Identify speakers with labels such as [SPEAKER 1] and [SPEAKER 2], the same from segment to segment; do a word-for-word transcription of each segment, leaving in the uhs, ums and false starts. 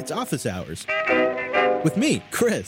[SPEAKER 1] It's Office Hours with me, Chris.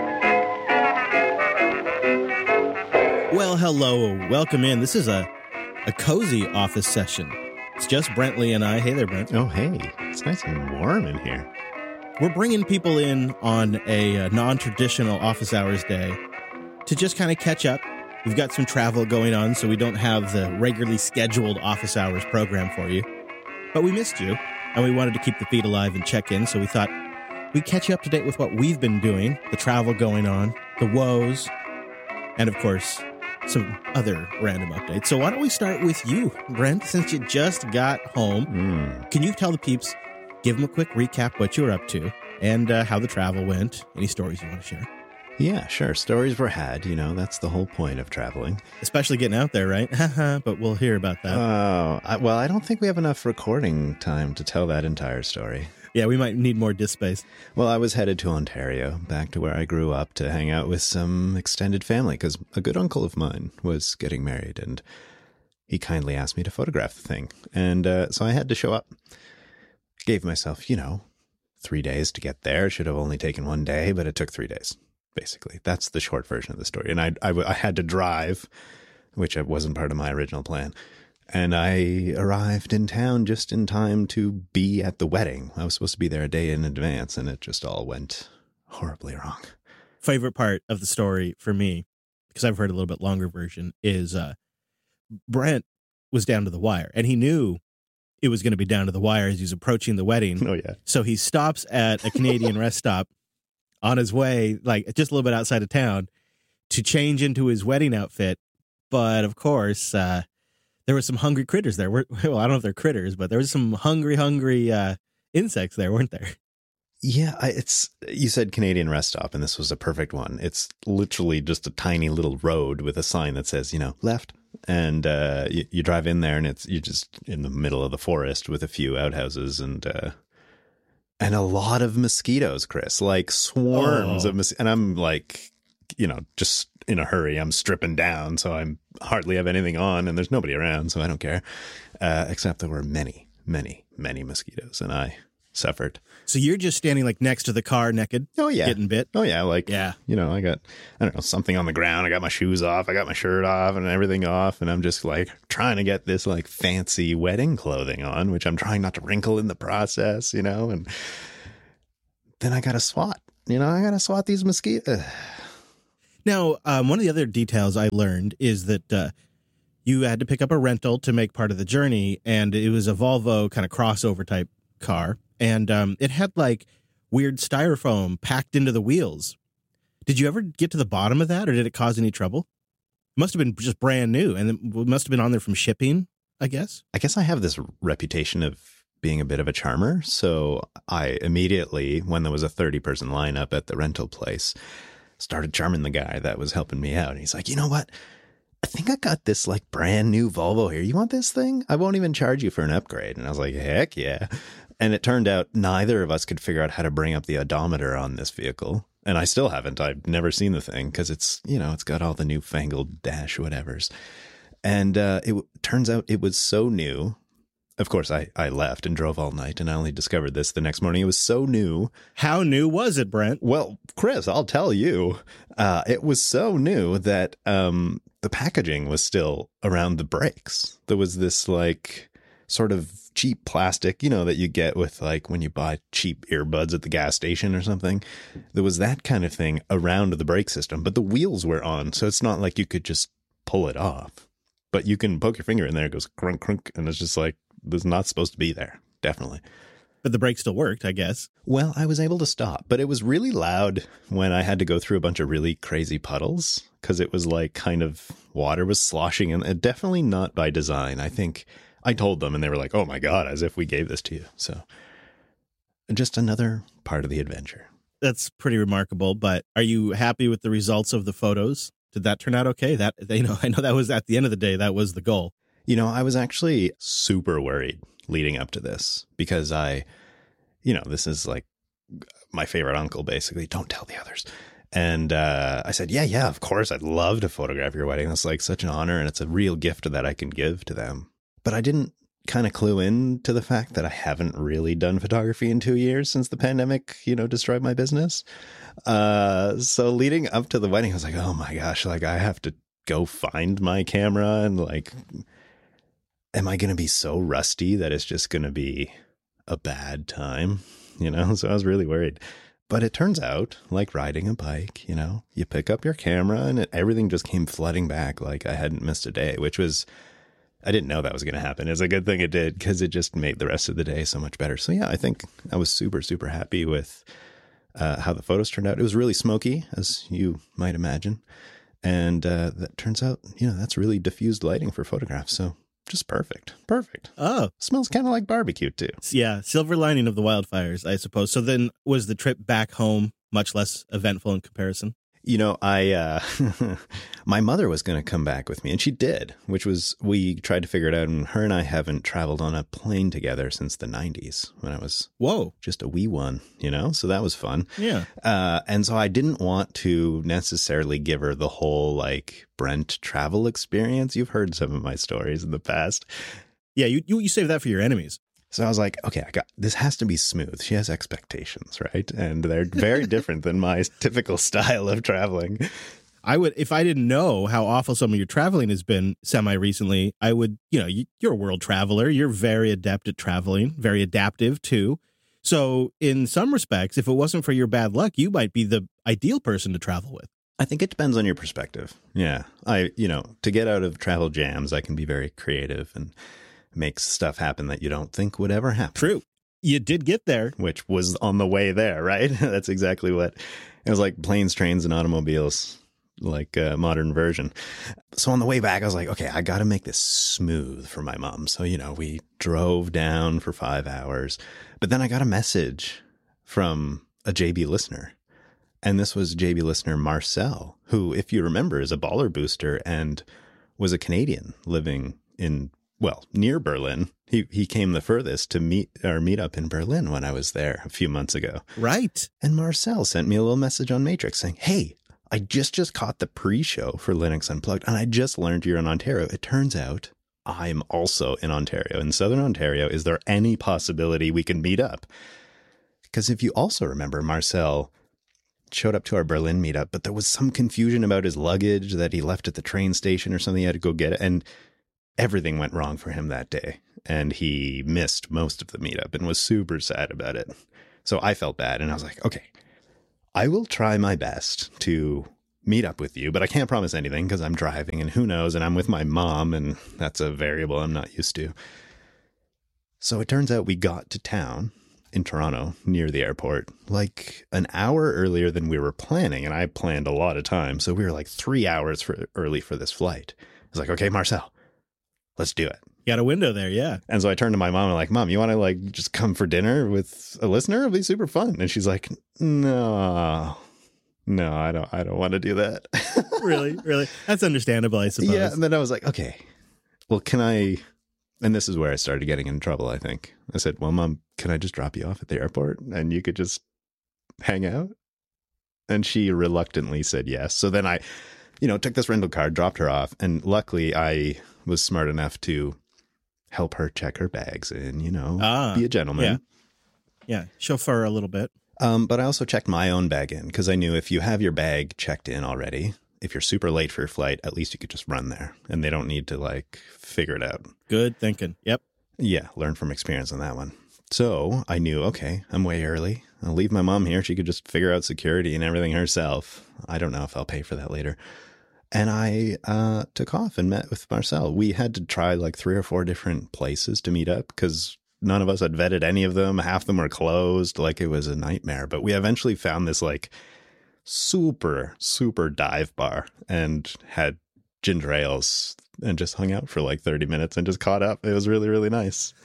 [SPEAKER 1] Well, hello. Welcome in. This is a, a cozy office session. It's just Brentley and I. Hey there, Brent.
[SPEAKER 2] Oh, hey. It's nice and warm in here.
[SPEAKER 1] We're bringing people in on a, a non-traditional Office Hours day to just kind of catch up. We've got some travel going on, so we don't have the regularly scheduled Office Hours program for you. But we missed you, and we wanted to keep the feed alive and check in, so we thought we'd catch you up to date with what we've been doing, the travel going on, the woes, and, of course, some other random updates. So why don't we start with you, Brent, since you just got home.
[SPEAKER 2] Mm.
[SPEAKER 1] Can you tell the peeps, give them a quick recap what you were up to and uh, how the travel went? Any stories you want to share?
[SPEAKER 2] Yeah, sure. Stories were had, you know, that's the whole point of traveling.
[SPEAKER 1] Especially getting out there, right? But we'll hear about that.
[SPEAKER 2] Oh, I, well, I don't think we have enough recording time to tell that entire story.
[SPEAKER 1] Yeah, we might need more disk space.
[SPEAKER 2] Well, I was headed to Ontario, back to where I grew up, to hang out with some extended family, because a good uncle of mine was getting married, and he kindly asked me to photograph the thing. And uh, so I had to show up. Gave myself, you know, three days to get there. It should have only taken one day, but it took three days. Basically, that's the short version of the story. And I, I, I had to drive, which wasn't part of my original plan. And I arrived in town just in time to be at the wedding. I was supposed to be there a day in advance, and it just all went horribly wrong.
[SPEAKER 1] Favorite part of the story for me, because I've heard a little bit longer version, is uh, Brent was down to the wire, and he knew it was going to be down to the wire as he was approaching the wedding.
[SPEAKER 2] Oh, yeah.
[SPEAKER 1] So he stops at a Canadian rest stop on his way, like just a little bit outside of town, to change into his wedding outfit. But of course, uh, there were some hungry critters there. Well, I don't know if they're critters, but there was some hungry, hungry uh, insects there, weren't there?
[SPEAKER 2] Yeah, I, it's, you said Canadian rest stop, and this was a perfect one. It's literally just a tiny little road with a sign that says, you know, left. And uh, you, you drive in there, and it's, you're just in the middle of the forest with a few outhouses and, uh, and a lot of mosquitoes, Chris, like swarms
[SPEAKER 1] oh.
[SPEAKER 2] of mosquitoes. And I'm like, you know, just in a hurry. I'm stripping down, so I hardly have anything on, and there's nobody around, so I don't care. Uh, except there were many, many, many mosquitoes, and I suffered.
[SPEAKER 1] So you're just standing like next to the car naked?
[SPEAKER 2] Oh, yeah.
[SPEAKER 1] Getting bit?
[SPEAKER 2] Oh, yeah. Like,
[SPEAKER 1] yeah.
[SPEAKER 2] You know, I got, I don't know, something on the ground. I got my shoes off. I got my shirt off and everything off. And I'm just like trying to get this like fancy wedding clothing on, which I'm trying not to wrinkle in the process, you know, and then I got to swat, you know, I got to swat these mosquitoes.
[SPEAKER 1] Now, um, one of the other details I learned is that uh, you had to pick up a rental to make part of the journey, and it was a Volvo kind of crossover type car, and um, it had like weird styrofoam packed into the wheels. Did you ever get to the bottom of that, or did it cause any trouble? It must have been just brand new, and it must have been on there from shipping, I guess.
[SPEAKER 2] I guess I have this reputation of being a bit of a charmer, so I immediately, when there was a thirty-person lineup at the rental place, started charming the guy that was helping me out. And he's like, you know what? I think I got this like brand new Volvo here. You want this thing? I won't even charge you for an upgrade. And I was like, heck yeah. And it turned out neither of us could figure out how to bring up the odometer on this vehicle. And I still haven't. I've never seen the thing because it's, you know, it's got all the newfangled dash whatevers. And uh, it w- turns out it was so new. Of course, I, I left and drove all night, and I only discovered this the next morning. It was so new.
[SPEAKER 1] How new was it, Brent?
[SPEAKER 2] Well, Chris, I'll tell you. Uh, it was so new that um, the packaging was still around the brakes. There was this, like, sort of cheap plastic, you know, that you get with, like, when you buy cheap earbuds at the gas station or something. There was that kind of thing around the brake system, but the wheels were on, so it's not like you could just pull it off. But you can poke your finger in there, it goes crunk, crunk, and it's just like, was not supposed to be there. Definitely.
[SPEAKER 1] But the brake still worked, I guess.
[SPEAKER 2] Well, I was able to stop, but it was really loud when I had to go through a bunch of really crazy puddles because it was like kind of water was sloshing and definitely not by design. I think I told them and they were like, oh my God, as if we gave this to you. So just another part of the adventure.
[SPEAKER 1] That's pretty remarkable. But are you happy with the results of the photos? Did that turn out okay? That, you know, I know that was at the end of the day, that was the goal.
[SPEAKER 2] You know, I was actually super worried leading up to this because I, you know, this is like my favorite uncle, basically. Don't tell the others. And uh, I said, yeah, yeah, of course. I'd love to photograph your wedding. That's like such an honor. And it's a real gift that I can give to them. But I didn't kind of clue in to the fact that I haven't really done photography in two years since the pandemic, you know, destroyed my business. Uh, so leading up to the wedding, I was like, oh my gosh, like I have to go find my camera and like, am I going to be so rusty that it's just going to be a bad time? You know, so I was really worried. But it turns out, like riding a bike, you know, you pick up your camera and it, everything just came flooding back like I hadn't missed a day, which was, I didn't know that was going to happen. It's a good thing it did because it just made the rest of the day so much better. So yeah, I think I was super, super happy with uh, how the photos turned out. It was really smoky, as you might imagine. And uh, that turns out, you know, that's really diffused lighting for photographs. So just perfect. Perfect.
[SPEAKER 1] Oh,
[SPEAKER 2] smells kind of like barbecue too.
[SPEAKER 1] Yeah. Silver lining of the wildfires, I suppose. So then was the trip back home much less eventful in comparison?
[SPEAKER 2] You know, I, uh, my mother was going to come back with me and she did, which was, we tried to figure it out. And her and I haven't traveled on a plane together since the nineties when I was
[SPEAKER 1] Whoa,
[SPEAKER 2] just a wee one, you know, so that was fun.
[SPEAKER 1] Yeah.
[SPEAKER 2] Uh, and so I didn't want to necessarily give her the whole like Brent travel experience. You've heard some of my stories in the past.
[SPEAKER 1] Yeah. You, you, you save that for your enemies.
[SPEAKER 2] So I was like, okay, I got this has to be smooth. She has expectations, right? And they're very different than my typical style of traveling.
[SPEAKER 1] I would, if I didn't know how awful some of your traveling has been semi recently, I would, you know, you, you're a world traveler. You're very adept at traveling, very adaptive too. So in some respects, if it wasn't for your bad luck, you might be the ideal person to travel with.
[SPEAKER 2] I think it depends on your perspective. Yeah. I, you know, to get out of travel jams, I can be very creative and makes stuff happen that you don't think would ever happen.
[SPEAKER 1] True. You did get there.
[SPEAKER 2] Which was on the way there, right? That's exactly what it was like. Planes, trains, and automobiles, like a modern version. So on the way back, I was like, okay, I got to make this smooth for my mom. So, you know, we drove down for five hours, but then I got a message from a J B listener. And this was J B listener Marcel, who, if you remember, is a baller booster and was a Canadian living in Well, near Berlin. He he came the furthest to meet or meet up in Berlin when I was there a few months ago.
[SPEAKER 1] Right.
[SPEAKER 2] And Marcel sent me a little message on Matrix saying, hey, I just just caught the pre-show for Linux Unplugged and I just learned you're in Ontario. It turns out I'm also in Ontario, in Southern Ontario. Is there any possibility we can meet up? Because if you also remember, Marcel showed up to our Berlin meetup, but there was some confusion about his luggage that he left at the train station or something. He had to go get it. And everything went wrong for him that day, and he missed most of the meetup and was super sad about it. So I felt bad, and I was like, okay, I will try my best to meet up with you, but I can't promise anything because I'm driving, and who knows, and I'm with my mom, and that's a variable I'm not used to. So it turns out we got to town in Toronto, near the airport, like an hour earlier than we were planning, and I planned a lot of time, so we were like three hours for, early for this flight. I was like, okay, Marcel, let's do it.
[SPEAKER 1] You got a window there, yeah.
[SPEAKER 2] And so I turned to my mom and like, Mom, you want to like just come for dinner with a listener? It'll be super fun. And she's like, no, no, I don't, I don't want to do that.
[SPEAKER 1] Really? Really? That's understandable, I suppose.
[SPEAKER 2] Yeah. And then I was like, okay, well, can I, and this is where I started getting in trouble, I think. I said, well, Mom, can I just drop you off at the airport and you could just hang out? And she reluctantly said yes. So then I, you know, took this rental car, dropped her off. And luckily I was smart enough to help her check her bags and, you know, ah, be a gentleman.
[SPEAKER 1] Yeah. Yeah. Chauffeur a little bit.
[SPEAKER 2] Um, but I also checked my own bag in because I knew if you have your bag checked in already, if you're super late for your flight, at least you could just run there and they don't need to like figure it out.
[SPEAKER 1] Good thinking. Yep.
[SPEAKER 2] Yeah. Learn from experience on that one. So I knew, okay, I'm way early. I'll leave my mom here. She could just figure out security and everything herself. I don't know if I'll pay for that later. And I uh, took off and met with Marcel. We had to try like three or four different places to meet up because none of us had vetted any of them. Half of them were closed. Like it was a nightmare. But we eventually found this like super, super dive bar and had ginger ales and just hung out for like thirty minutes and just caught up. It was really, really nice.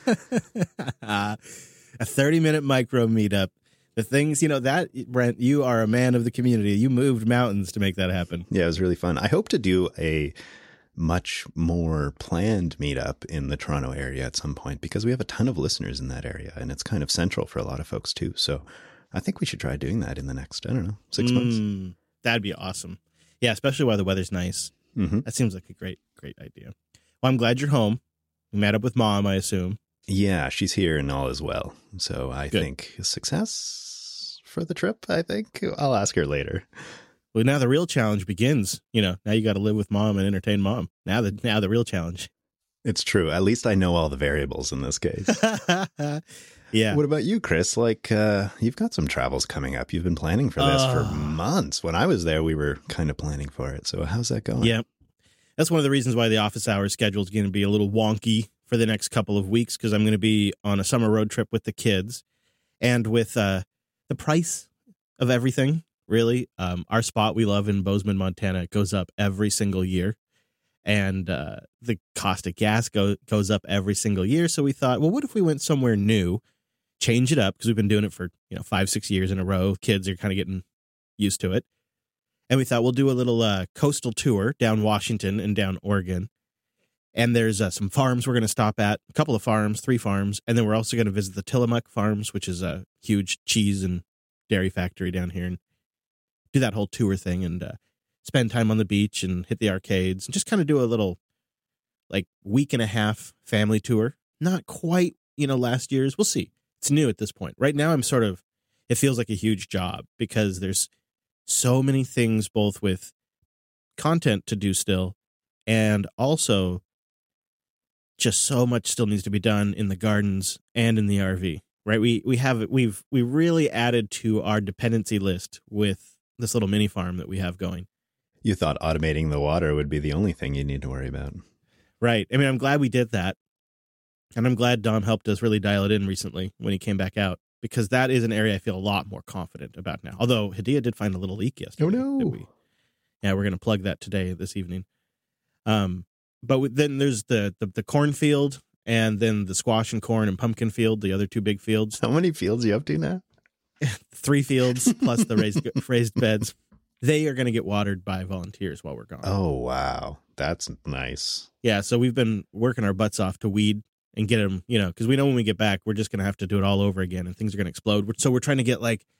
[SPEAKER 1] A thirty minute micro meetup. The things, you know, that, Brent, you are a man of the community. You moved mountains to make that happen.
[SPEAKER 2] Yeah, it was really fun. I hope to do a much more planned meetup in the Toronto area at some point because we have a ton of listeners in that area and it's kind of central for a lot of folks too. So I think we should try doing that in the next, I don't know, six mm, months.
[SPEAKER 1] That'd be awesome. Yeah, especially while the weather's nice.
[SPEAKER 2] Mm-hmm.
[SPEAKER 1] That seems like a great, great idea. Well, I'm glad you're home. You met up with Mom, I assume.
[SPEAKER 2] Yeah, she's here and all is well. So I
[SPEAKER 1] Good.
[SPEAKER 2] think success for the trip, I think. I'll ask her later.
[SPEAKER 1] Well, now the real challenge begins. You know, now you got to live with Mom and entertain Mom. Now the now the real challenge.
[SPEAKER 2] It's true. At least I know all the variables in this case.
[SPEAKER 1] Yeah.
[SPEAKER 2] What about you, Chris? Like, uh, you've got some travels coming up. You've been planning for this
[SPEAKER 1] Uh,
[SPEAKER 2] for months. When I was there, we were kind of planning for it. So how's that going?
[SPEAKER 1] Yeah. That's one of the reasons why the office hours schedule is going to be a little wonky for the next couple of weeks, because I'm going to be on a summer road trip with the kids, and with uh, the price of everything, really. Um, our spot we love in Bozeman, Montana, goes up every single year. And uh, the cost of gas go, goes up every single year. So we thought, well, what if we went somewhere new, change it up, because we've been doing it for, you know, five, six years in a row. Kids are kind of getting used to it. And we thought we'll do a little uh, coastal tour down Washington and down Oregon. And there's uh, some farms we're going to stop at, a couple of farms, three farms. And then we're also going to visit the Tillamook Farms, which is a huge cheese and dairy factory down here, and do that whole tour thing and uh, spend time on the beach and hit the arcades and just kind of do a little like week and a half family tour. Not quite, you know, last year's. We'll see. It's new at this point. Right now, I'm sort of, it feels like a huge job because there's so many things, both with content to do still, and also just so much still needs to be done in the gardens and in the R V, right? We we have we've we really added to our dependency list with this little mini farm that we have going.
[SPEAKER 2] You thought automating the water would be the only thing you need to worry about.
[SPEAKER 1] Right. I mean, I'm glad we did that. And I'm glad Dom helped us really dial it in recently when he came back out, because that is an area I feel a lot more confident about now. Although Hadia did find a little leak yesterday.
[SPEAKER 2] Oh, no.
[SPEAKER 1] that we- yeah, we're going to plug that today, this evening. Um, but with- then there's the, the, the cornfield, and then the squash and corn and pumpkin field, the other two big fields.
[SPEAKER 2] How many fields are you up to now?
[SPEAKER 1] Three fields plus the raised raised beds. They are going to get watered by volunteers while we're gone.
[SPEAKER 2] Oh, wow. That's nice.
[SPEAKER 1] Yeah, so we've been working our butts off to weed and get them, you know, because we know when we get back, we're just going to have to do it all over again and things are going to explode. So we're trying to get like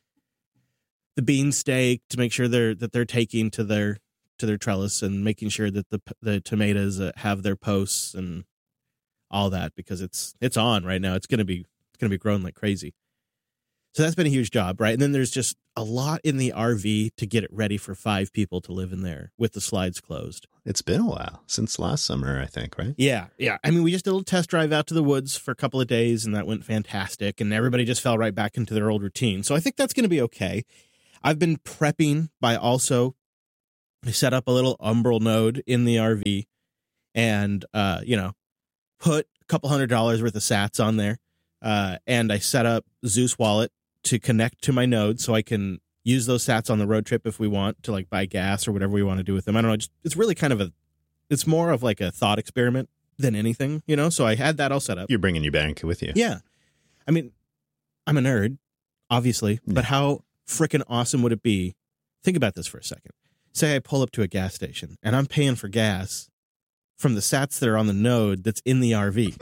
[SPEAKER 1] the bean stake to make sure they're that they're taking to their to their trellis, and making sure that the the tomatoes uh, have their posts and all that, because it's it's on right now. It's going to be it's going to be growing like crazy. So that's been a huge job, right? And then there's just a lot in the R V to get it ready for five people to live in there with the slides closed.
[SPEAKER 2] It's been a while since last summer, I think, right?
[SPEAKER 1] Yeah, yeah. I mean, we just did a little test drive out to the woods for a couple of days, and that went fantastic, and everybody just fell right back into their old routine. So I think that's going to be okay. I've been prepping by also, I set up a little Umbral node in the R V and, uh, you know, put a couple hundred dollars worth of sats on there. Uh, and I set up Zeus Wallet to connect to my node so I can use those sats on the road trip if we want to, like, buy gas or whatever we want to do with them. I don't know. Just, it's really kind of a, it's more of like a thought experiment than anything, you know? So I had that all set up.
[SPEAKER 2] You're bringing your bank with you.
[SPEAKER 1] Yeah. I mean, I'm a nerd, obviously, but how freaking awesome would it be? Think about this for a second. Say I pull up to a gas station and I'm paying for gas from the sats that are on the node that's in the R V.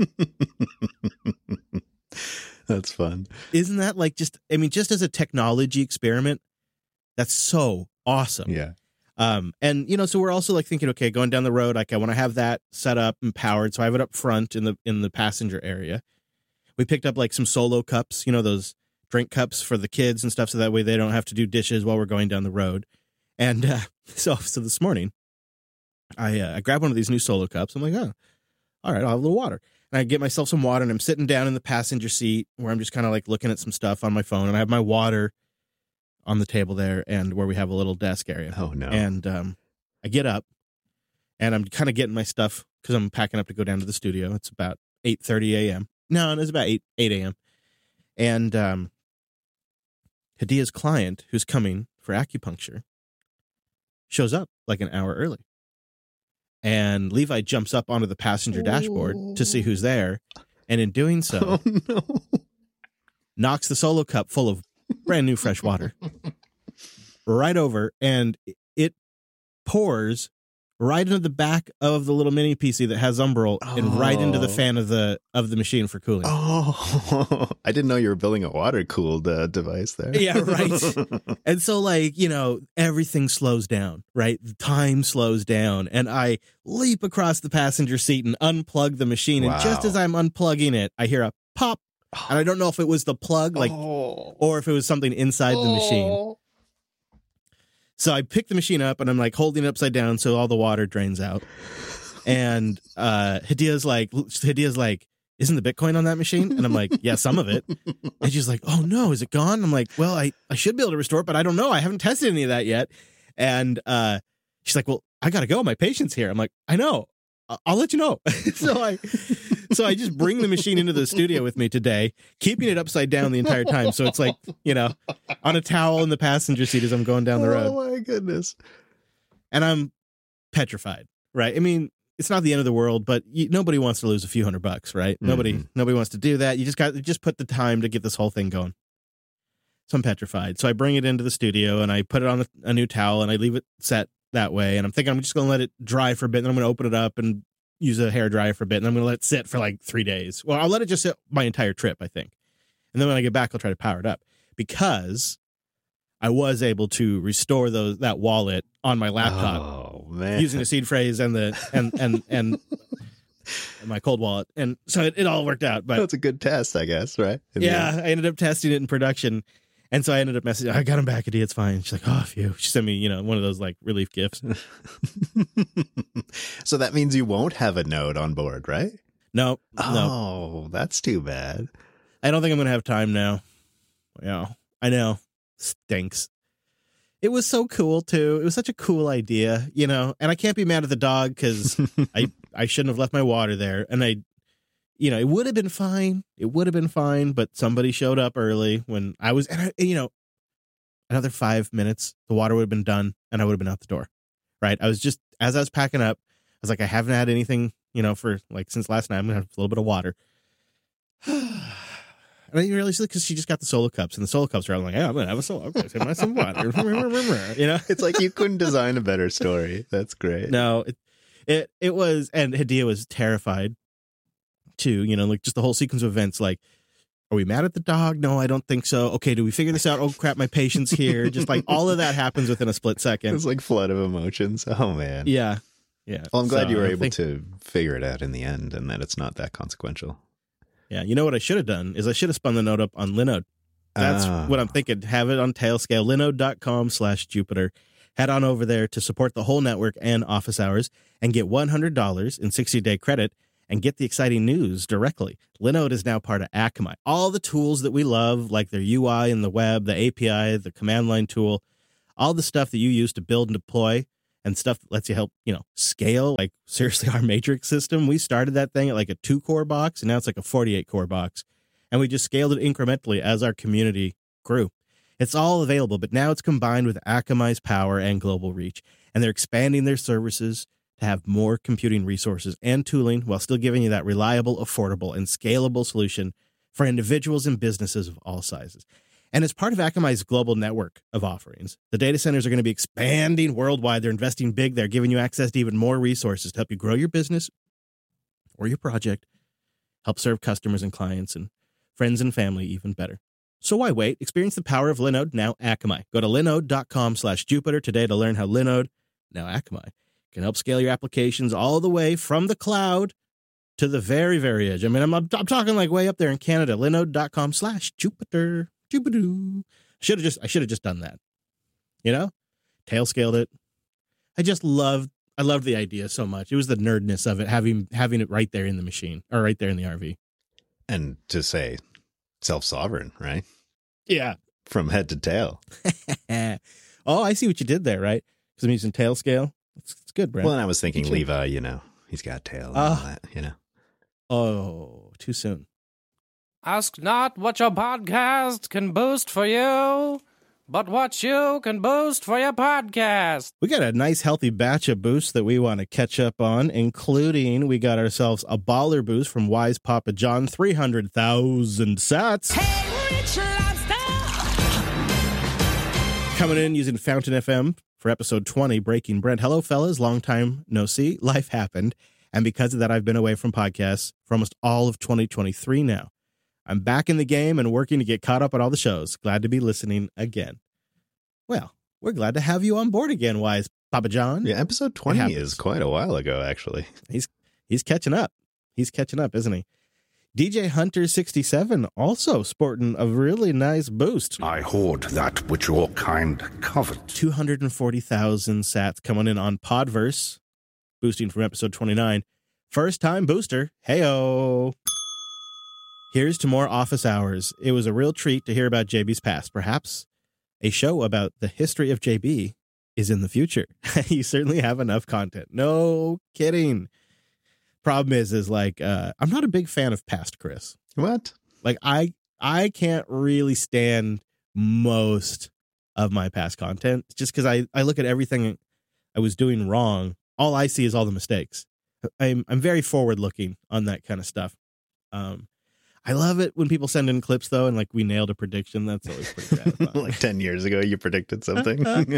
[SPEAKER 2] That's fun.
[SPEAKER 1] Isn't that like just, I mean, just as a technology experiment, that's so awesome.
[SPEAKER 2] Yeah.
[SPEAKER 1] Um, and, you know, so we're also like thinking, okay, going down the road, like I want to have that set up and powered. So I have it up front in the, in the passenger area. We picked up like some solo cups, you know, those drink cups for the kids and stuff. So that way they don't have to do dishes while we're going down the road. And uh, so, so this morning I, uh, I grabbed one of these new solo cups. I'm like, oh, all right, I'll have a little water. And I get myself some water, and I'm sitting down in the passenger seat where I'm just kind of like looking at some stuff on my phone, and I have my water on the table there, and where we have a little desk area.
[SPEAKER 2] Oh, no.
[SPEAKER 1] And um, I get up, and I'm kind of getting my stuff because I'm packing up to go down to the studio. It's about eight thirty a.m. No, it's about eight a.m. And um, Hadia's client, who's coming for acupuncture, shows up like an hour early. And Levi jumps up onto the passenger dashboard
[SPEAKER 2] oh.
[SPEAKER 1] to see who's there. And in doing so,
[SPEAKER 2] Oh, no.
[SPEAKER 1] knocks the solo cup full of brand new fresh water right over. And it pours right into the back of the little mini P C that has Umbrel oh. and right into the fan of the of the machine for cooling.
[SPEAKER 2] Oh, I didn't know you were building a water-cooled uh, device there.
[SPEAKER 1] Yeah, right. And so, like, you know, everything slows down, right? The time slows down, and I leap across the passenger seat and unplug the machine. Wow. And just as I'm unplugging it, I hear a pop, and I don't know if it was the plug, like, oh. or if it was something inside oh. the machine. So I pick the machine up and I'm like holding it upside down so all the water drains out. And uh, Hadia's like, Hadia's like, isn't the Bitcoin on that machine? And I'm like, yeah, some of it. And she's like, oh no, is it gone? I'm like, well, I, I should be able to restore it, but I don't know. I haven't tested any of that yet. And uh, she's like, well, I got to go. My patient's here. I'm like, I know. I'll let you know. so I so I just bring the machine into the studio with me today, keeping it upside down the entire time. So it's like, you know, on a towel in the passenger seat as I'm going down the road.
[SPEAKER 2] Oh, my goodness.
[SPEAKER 1] And I'm petrified, right? I mean, it's not the end of the world, but you, nobody wants to lose a few hundred bucks, right? Mm-hmm. Nobody nobody wants to do that. You just got just put the time to get this whole thing going. So I'm petrified. So I bring it into the studio and I put it on a, a new towel and I leave it set that way, and I'm thinking I'm just going to let it dry for a bit, and then I'm going to open it up and use a hair dryer for a bit, and I'm going to let it sit for like three days. Well, I'll let it just sit my entire trip, I think. And then when I get back, I'll try to power it up, because I was able to restore those that wallet on my laptop
[SPEAKER 2] oh, man.
[SPEAKER 1] using the seed phrase and the and and and my cold wallet, and so it, it all worked out. But
[SPEAKER 2] that's a good test, I guess, right? In
[SPEAKER 1] yeah, I ended up testing it in production. And so I ended up messaging, I got him back, Hadia, it's fine. She's like, oh, phew. She sent me, you know, one of those like relief gifts.
[SPEAKER 2] So that means you won't have a Node on board, right?
[SPEAKER 1] No.
[SPEAKER 2] Oh,
[SPEAKER 1] no.
[SPEAKER 2] That's too bad.
[SPEAKER 1] I don't think I'm going to have time now. Yeah, I know. Stinks. It was so cool, too. It was such a cool idea, you know, and I can't be mad at the dog because I, I shouldn't have left my water there. And I, you know, it would have been fine. It would have been fine, but somebody showed up early when I was, and I, you know, another five minutes, the water would have been done and I would have been out the door, right? I was just, as I was packing up, I was like, I haven't had anything, you know, for like since last night. I'm going to have a little bit of water. And I didn't realize because she just got the solo cups, and the solo cups are like, yeah, I'm going to have a solo. Okay, so I have some water. You know,
[SPEAKER 2] it's like you couldn't design a better story. That's great.
[SPEAKER 1] No, it, it, it was, and Hadia was terrified. Too, you know, like just the whole sequence of events. Like, are we mad at the dog? No, I don't think so. Okay, do we figure this out? Oh crap, my patient's here. Just like all of that happens within a split second.
[SPEAKER 2] It's like flood of emotions. Oh man.
[SPEAKER 1] Yeah, yeah.
[SPEAKER 2] Well, I'm glad
[SPEAKER 1] so,
[SPEAKER 2] you were able
[SPEAKER 1] think,
[SPEAKER 2] to figure it out in the end, and that it's not that consequential.
[SPEAKER 1] Yeah, you know what I should have done is I should have spun the note up on Linode. That's uh, what I'm thinking. Have it on Tailscale. Linode.com slash Jupiter. Head on over there to support the whole network and office hours, and get one hundred dollars in sixty day credit. And get the exciting news directly. Linode is now part of Akamai. All the tools that we love, like their U I in the web, the A P I, the command line tool, all the stuff that you use to build and deploy, and stuff that lets you help, you know, scale. Like, seriously, our Matrix system, we started that thing at like a two-core box, and now it's like a forty-eight core box. And we just scaled it incrementally as our community grew. It's all available, but now it's combined with Akamai's power and global reach. And they're expanding their services to have more computing resources and tooling while still giving you that reliable, affordable, and scalable solution for individuals and businesses of all sizes. And as part of Akamai's global network of offerings, the data centers are going to be expanding worldwide. They're investing big. They're giving you access to even more resources to help you grow your business or your project, help serve customers and clients and friends and family even better. So why wait? Experience the power of Linode, now Akamai. Go to linode.com slash Jupiter today to learn how Linode, now Akamai, can help scale your applications all the way from the cloud to the very, very edge. I mean, I'm, I'm talking like way up there in Canada. Linode.com slash Jupiter. Jupiter. Should have just, I should have just done that. You know? Tail scaled it. I just loved, I loved the idea so much. It was the nerdness of it, having having it right there in the machine, or right there in the R V.
[SPEAKER 2] And to say self-sovereign, right?
[SPEAKER 1] Yeah.
[SPEAKER 2] From head to tail.
[SPEAKER 1] Oh, I see what you did there, right? Because I'm using tail scale. It's, it's good, Brent.
[SPEAKER 2] Well, and I was thinking Levi, you know, he's got tail and uh, all that, you know.
[SPEAKER 1] Oh, too soon.
[SPEAKER 3] Ask not what your podcast can boost for you, but what you can boost for your podcast.
[SPEAKER 1] We got a nice, healthy batch of boosts that we want to catch up on, including we got ourselves a baller boost from Wise Papa John, three hundred thousand sats.
[SPEAKER 3] Hey, Rich Lobster!
[SPEAKER 1] Coming in using Fountain F M for episode twenty, Breaking Brent. Hello, fellas. Long time no see. Life happened. And because of that, I've been away from podcasts for almost all of twenty twenty-three now. I'm back in the game and working to get caught up on all the shows. Glad to be listening again. Well, we're glad to have you on board again, Wise Papa John.
[SPEAKER 2] Yeah, episode twenty is quite a while ago, actually.
[SPEAKER 1] He's he's catching up. He's catching up, isn't he? D J Hunter sixty-seven also sporting a really nice boost.
[SPEAKER 4] I hoard that which your kind covet.
[SPEAKER 1] two hundred forty thousand sats coming in on Podverse, boosting from episode twenty-nine. First time booster. Heyo. Here's to more office hours. It was a real treat to hear about J B's past. Perhaps a show about the history of J B is in the future. You certainly have enough content. No kidding. Problem is, is like, uh, I'm not a big fan of past Chris.
[SPEAKER 2] What?
[SPEAKER 1] Like, I I can't really stand most of my past content just because I, I look at everything I was doing wrong. All I see is all the mistakes. I'm I'm very forward looking on that kind of stuff. Um, I love it when people send in clips though, and like we nailed a prediction. That's always pretty gratifying.
[SPEAKER 2] Like ten years ago, you predicted something.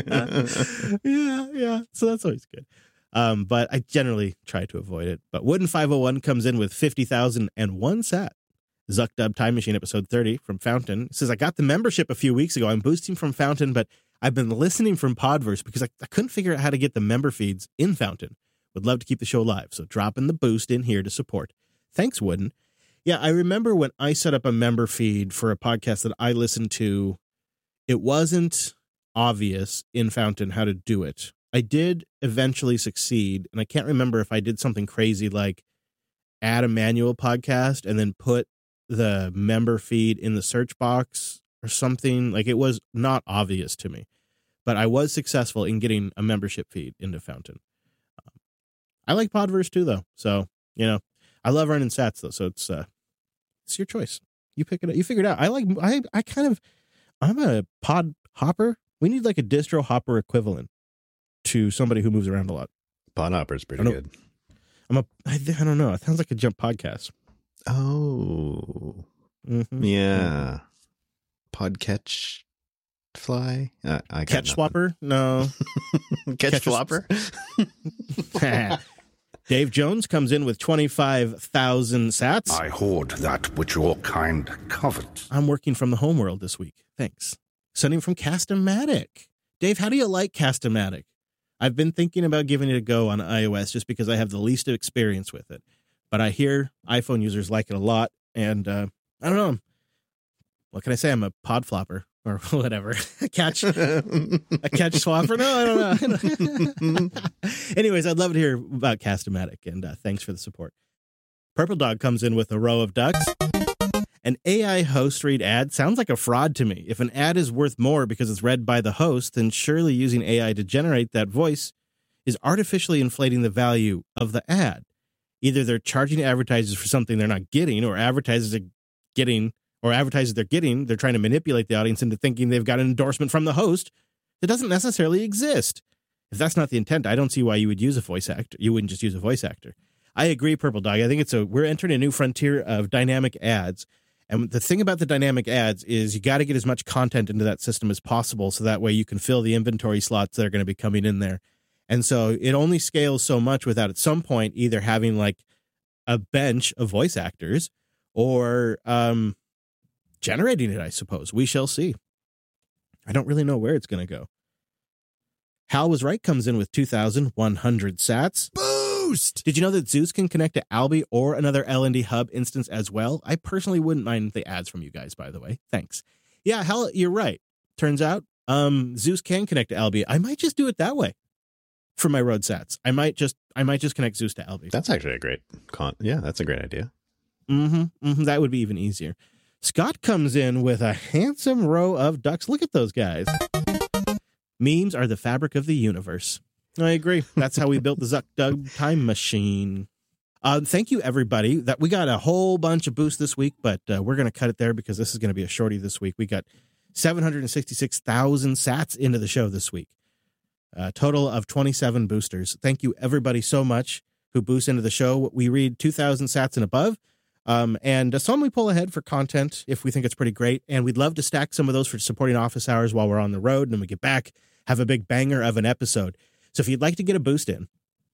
[SPEAKER 1] yeah, yeah. So that's always good. Um, but I generally try to avoid it. But Wooden five oh one comes in with fifty thousand one sat. Zuck Dub Time Machine episode thirty from Fountain says, I got the membership a few weeks ago. I'm boosting from Fountain, but I've been listening from Podverse because I, I couldn't figure out how to get the member feeds in Fountain. Would love to keep the show live. So dropping the boost in here to support. Thanks, Wooden. Yeah, I remember when I set up a member feed for a podcast that I listened to, it wasn't obvious in Fountain how to do it. I did eventually succeed, and I can't remember if I did something crazy like add a manual podcast and then put the member feed in the search box or something. Like, it was not obvious to me, but I was successful in getting a membership feed into Fountain. Um, I like Podverse too, though. So, you know, I love earning sats though. So it's, uh, it's your choice. You pick it up. You figure it out. I like, I, I kind of, I'm a pod hopper. We need like a distro hopper equivalent to somebody who moves around a lot.
[SPEAKER 2] Pod Hopper's pretty good.
[SPEAKER 1] I'm a, I, I don't know. It sounds like a jump podcast.
[SPEAKER 2] Oh,
[SPEAKER 1] Mm-hmm.
[SPEAKER 2] yeah. Podcatch fly? Uh, I got
[SPEAKER 1] Catch
[SPEAKER 2] nothing.
[SPEAKER 1] swapper? No.
[SPEAKER 2] Catch,
[SPEAKER 1] Catch
[SPEAKER 2] flopper?
[SPEAKER 1] Dave Jones comes in with twenty-five thousand sats.
[SPEAKER 4] I hoard that which your kind covet.
[SPEAKER 1] I'm working from the homeworld this week. Thanks. Sending from Cast-O-Matic. Dave, how do you like Cast-O-Matic? I've been thinking about giving it a go on iOS just because I have the least experience with it. But I hear iPhone users like it a lot, and uh, I don't know. What can I say? I'm a pod flopper or whatever. a catch a catch swapper? No, I don't know. Anyways, I'd love to hear about Cast-O-Matic, and uh, thanks for the support. Purple Dog comes in with a row of ducks. An A I host read ad sounds like a fraud to me. If an ad is worth more because it's read by the host, then surely using A I to generate that voice is artificially inflating the value of the ad. Either they're charging advertisers for something they're not getting, or advertisers are getting, or advertisers they're getting, they're trying to manipulate the audience into thinking they've got an endorsement from the host that doesn't necessarily exist. If that's not the intent, I don't see why you would use a voice actor. You wouldn't just use a voice actor. I agree, Purple Dog. I think it's a, we're entering a new frontier of dynamic ads. And the thing about the dynamic ads is you got to get as much content into that system as possible so that way you can fill the inventory slots that are going to be coming in there. And so it only scales so much without at some point either having like a bench of voice actors or um, generating it, I suppose. We shall see. I don't really know where it's going to go. Hal Was Right comes in with two thousand one hundred sats. Boost! Did you know that Zeus can connect to Alby or another L N D Hub instance as well? I personally wouldn't mind the ads from you guys, by the way. Thanks. Yeah, Hal, you're right. Turns out um, Zeus can connect to Alby. I might just do it that way for my road sats. I might just I might just connect Zeus to Alby.
[SPEAKER 2] That's actually a great con. Yeah, that's a great idea.
[SPEAKER 1] Mm-hmm, mm-hmm. That would be even easier. Scott comes in with a handsome row of ducks. Look at those guys. Memes are the fabric of the universe. I agree. That's how we built the Zuck Dub Time Machine. Uh, thank you, everybody. That we got a whole bunch of boosts this week, but uh, we're going to cut it there because this is going to be a shorty this week. We got seven hundred sixty-six thousand sats into the show this week. A total of twenty-seven boosters. Thank you, everybody, so much who boosts into the show. We read two thousand sats and above. Um, and uh, some we pull ahead for content if we think it's pretty great. And we'd love to stack some of those for supporting office hours while we're on the road. And then we get back, have a big banger of an episode. So if you'd like to get a boost in,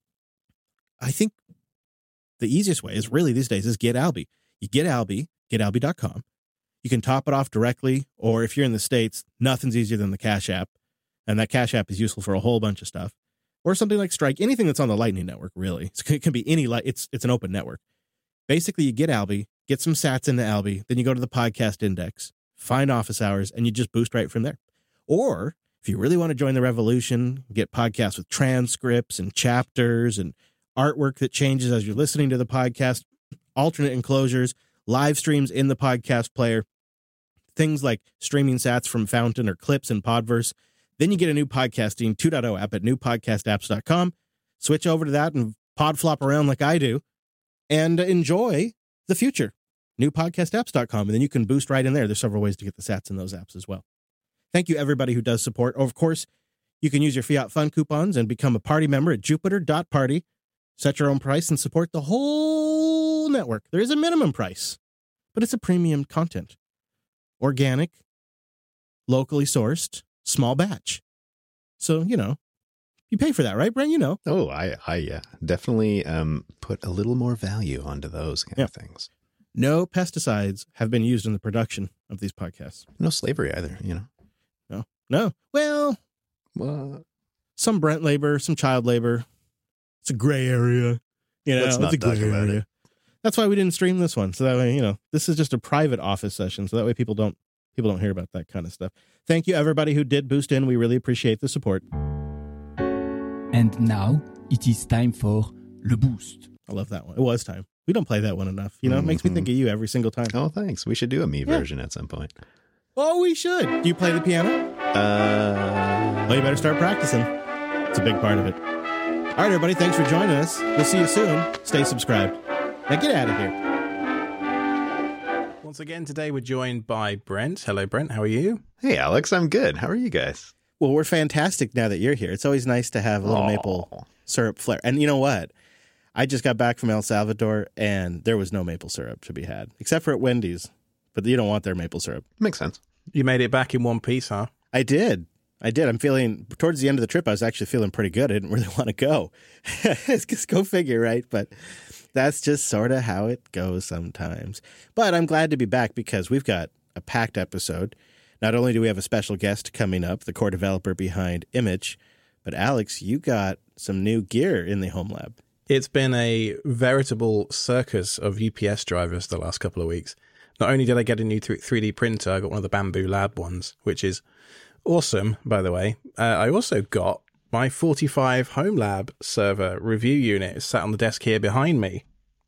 [SPEAKER 1] I think the easiest way is really these days is get Alby. You get Alby, get alby dot com. You can top it off directly, or if you're in the States, nothing's easier than the Cash App. And that Cash App is useful for a whole bunch of stuff. Or something like Strike, anything that's on the Lightning Network, really. It can be any, light. it's it's an open network. Basically, you get Alby, get some sats into Alby, then you go to the podcast index, find office hours, and you just boost right from there. Or if you really want to join the revolution, get podcasts with transcripts and chapters and artwork that changes as you're listening to the podcast, alternate enclosures, live streams in the podcast player, things like streaming sats from Fountain or clips in Podverse. Then you get a new podcasting two point oh app at new podcast apps dot com. Switch over to that and pod flop around like I do and enjoy the future. new podcast apps dot com. And then you can boost right in there. There's several ways to get the sats in those apps as well. Thank you, everybody who does support. Of course, you can use your Fiat Fun coupons and become a party member at jupiter dot party. Set your own price and support the whole network. There is a minimum price, but it's a premium content. Organic, locally sourced, small batch. So, you know, you pay for that, right, Brent? You know.
[SPEAKER 2] Oh, I, I yeah, definitely um, put a little more value onto those kind
[SPEAKER 1] yeah.
[SPEAKER 2] of things.
[SPEAKER 1] No pesticides have been used in the production of these podcasts.
[SPEAKER 2] No slavery either, you know.
[SPEAKER 1] No, no. Well,
[SPEAKER 2] what?
[SPEAKER 1] Some Brent labor, some child labor. It's a gray area. You know,
[SPEAKER 2] Let's not
[SPEAKER 1] it's a gray
[SPEAKER 2] talk about
[SPEAKER 1] area.
[SPEAKER 2] it.
[SPEAKER 1] That's why we didn't stream this one. So that way, you know, this is just a private office session. So that way people don't people don't hear about that kind of stuff. Thank you, everybody who did boost in. We really appreciate the support.
[SPEAKER 5] And now it is time for Le Boost.
[SPEAKER 1] I love that one. It was time. We don't play that one enough. You know, it makes me think of you every single time.
[SPEAKER 2] Oh, thanks. We should do a me
[SPEAKER 1] Yeah.
[SPEAKER 2] version at some point.
[SPEAKER 1] Oh, we should. Do you play the piano?
[SPEAKER 2] Uh,
[SPEAKER 1] Well, you better start practicing. It's a big part of it. All right, everybody. Thanks for joining us. We'll see you soon. Stay subscribed. Now get out of here.
[SPEAKER 6] Once again, today we're joined by Brent. Hello, Brent. How are you?
[SPEAKER 2] hey, Alex, I'm good. How are you guys?
[SPEAKER 1] Well, we're fantastic now that you're here. It's always nice to have a little
[SPEAKER 2] Aw.
[SPEAKER 1] maple syrup flair. And you know what? I just got back from El Salvador, and there was no maple syrup to be had, except for at Wendy's. But you don't want their maple syrup.
[SPEAKER 2] Makes sense.
[SPEAKER 6] You made it back in one piece, huh?
[SPEAKER 1] I did. I did. I'm feeling, towards the end of the trip, I was actually feeling pretty good. I didn't really want to go. Just go figure, right? But that's just sort of how it goes sometimes. But I'm glad to be back because we've got a packed episode. Not only do we have a special guest coming up, the core developer behind Image, but Alex, you got some new gear in the home lab.
[SPEAKER 6] It's been a veritable circus of U P S drivers the last couple of weeks. Not only did I get a new three D printer, I got one of the Bamboo Lab ones, which is awesome, by the way. Uh, I also got my forty-five Home Lab server review unit. It's sat on the desk here behind me.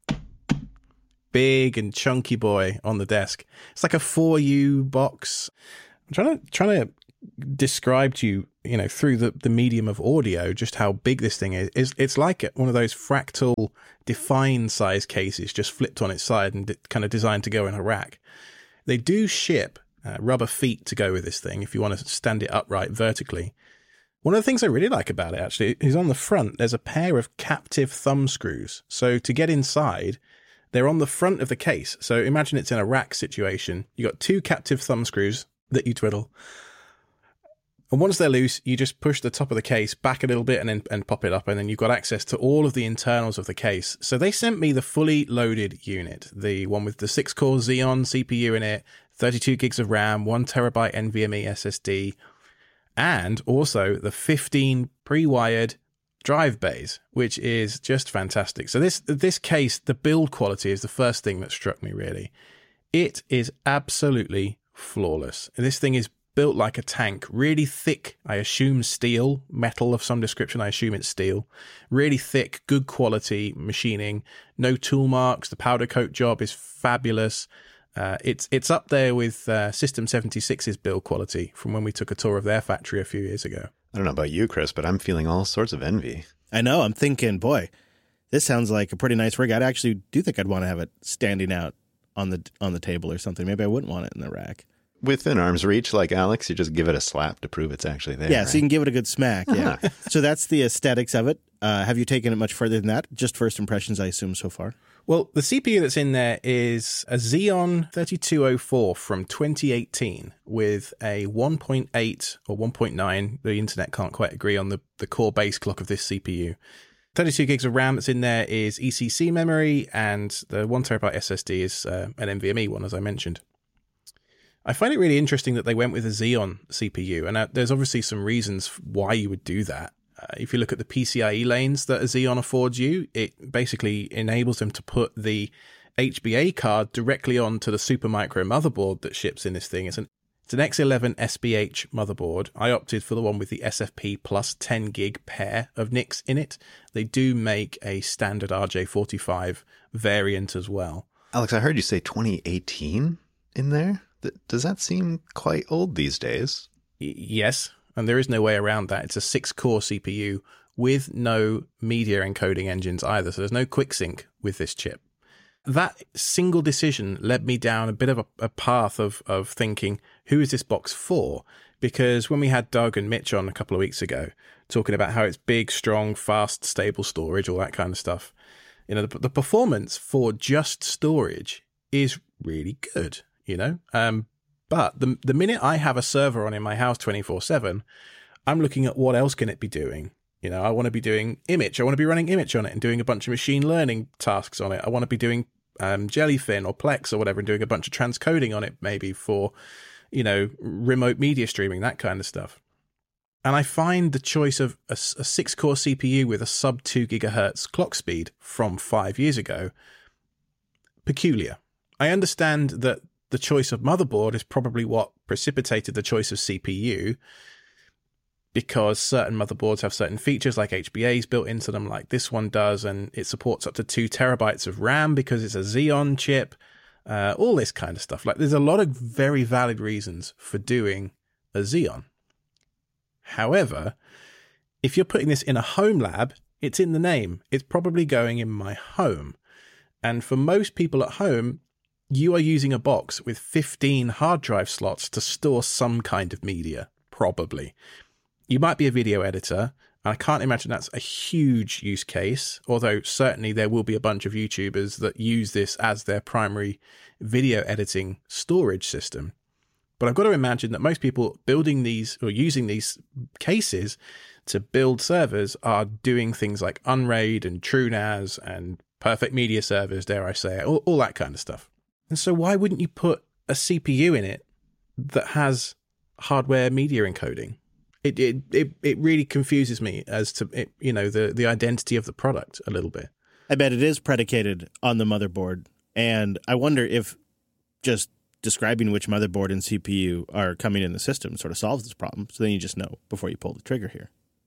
[SPEAKER 6] Big and chunky boy on the desk. It's like a four U box. I'm trying to trying to describe to you, you know, through the, the medium of audio, just how big this thing is. It's, it's like one of those fractal defined size cases, just flipped on its side and kind of designed to go in a rack. They do ship uh, rubber feet to go with this thing if you want to stand it upright vertically. One of the things I really like about it, actually, is on the front, there's a pair of captive thumb screws. So to get inside, they're on the front of the case. So imagine it's in a rack situation. You got two captive thumb screws that you twiddle. And once they're loose, you just push the top of the case back a little bit and then and pop it up, and then you've got access to all of the internals of the case. So they sent me the fully loaded unit, the one with the six-core Xeon C P U in it, thirty-two gigs of RAM, one terabyte NVMe S S D, and also the fifteen pre-wired drive bays, which is just fantastic. So this this case, the build quality is the first thing that struck me, really. It is absolutely flawless. This thing is built like a tank, really thick, I assume steel, metal of some description, I assume it's steel. Really thick, good quality machining, no tool marks, the powder coat job is fabulous. Uh, it's it's up there with uh, System seventy-six's build quality from when we took a tour of their factory a few years ago.
[SPEAKER 2] I don't know about you, Chris, but I'm feeling all sorts of envy.
[SPEAKER 1] I know. I'm thinking, boy, this sounds like a pretty nice rig. I actually do think I'd want to have it standing out on the on the table or something. Maybe I wouldn't want it in the rack.
[SPEAKER 2] Within arm's reach, like Alex, you just give it a slap to prove it's actually there.
[SPEAKER 1] Yeah,
[SPEAKER 2] right?
[SPEAKER 1] so you can give it a good smack. Yeah. So that's the aesthetics of it. Uh, have you taken it much further than that? Just first impressions, I assume, so far?
[SPEAKER 6] Well, the C P U that's in there is a Xeon thirty-two oh four from twenty eighteen with a one point eight or one point nine. The internet can't quite agree on the, the core base clock of this C P U. thirty-two gigs of RAM that's in there is E C C memory, and the one terabyte S S D is uh, an NVMe one, as I mentioned. I find it really interesting that they went with a Xeon C P U, and uh, there's obviously some reasons why you would do that. Uh, if you look at the P C I E lanes that a Xeon affords you, it basically enables them to put the H B A card directly onto the Supermicro motherboard that ships in this thing. It's an it's an X eleven S B H motherboard. I opted for the one with the S F P plus ten gig pair of N I Cs in it. They do make a standard R J forty-five variant as well.
[SPEAKER 2] Alex, I heard you say twenty eighteen in there. Does that seem quite old these days?
[SPEAKER 6] Y- yes. And there is no way around that. It's a six-core C P U with no media encoding engines either, so there's no QuickSync with this chip. That single decision led me down a bit of a, a path of, of thinking, who is this box for? Because when we had Doug and Mitch on a couple of weeks ago, talking about how it's big, strong, fast, stable storage, all that kind of stuff, you know, the, the performance for just storage is really good, you know? Um, But the the minute I have a server on in my house twenty-four seven, I'm looking at what else can it be doing. You know, I want to be doing image. I want to be running image on it and doing a bunch of machine learning tasks on it. I want to be doing um, Jellyfin or Plex or whatever and doing a bunch of transcoding on it maybe for, you know, remote media streaming, that kind of stuff. And I find the choice of a, a six-core C P U with a sub two gigahertz clock speed from five years ago peculiar. I understand that the choice of motherboard is probably what precipitated the choice of C P U, because certain motherboards have certain features like H B As built into them like this one does, and it supports up to two terabytes of RAM because it's a Xeon chip, uh, all this kind of stuff. Like, there's a lot of very valid reasons for doing a Xeon. However, if you're putting this in a home lab, it's in the name. It's probably going in my home. And for most people at home, you are using a box with fifteen hard drive slots to store some kind of media, probably. You might be a video editor, and I can't imagine that's a huge use case, although certainly there will be a bunch of YouTubers that use this as their primary video editing storage system. But I've got to imagine that most people building these or using these cases to build servers are doing things like Unraid and TrueNAS and Perfect Media Servers, dare I say it, all, all that kind of stuff. And so why wouldn't you put a C P U in it that has hardware media encoding? It it it, it really confuses me as to, it, you know, the, the identity of the product a little bit.
[SPEAKER 1] I bet it is predicated on the motherboard. And I wonder if just describing which motherboard and C P U are coming in the system sort of solves this problem. So then you just know before you pull the trigger here.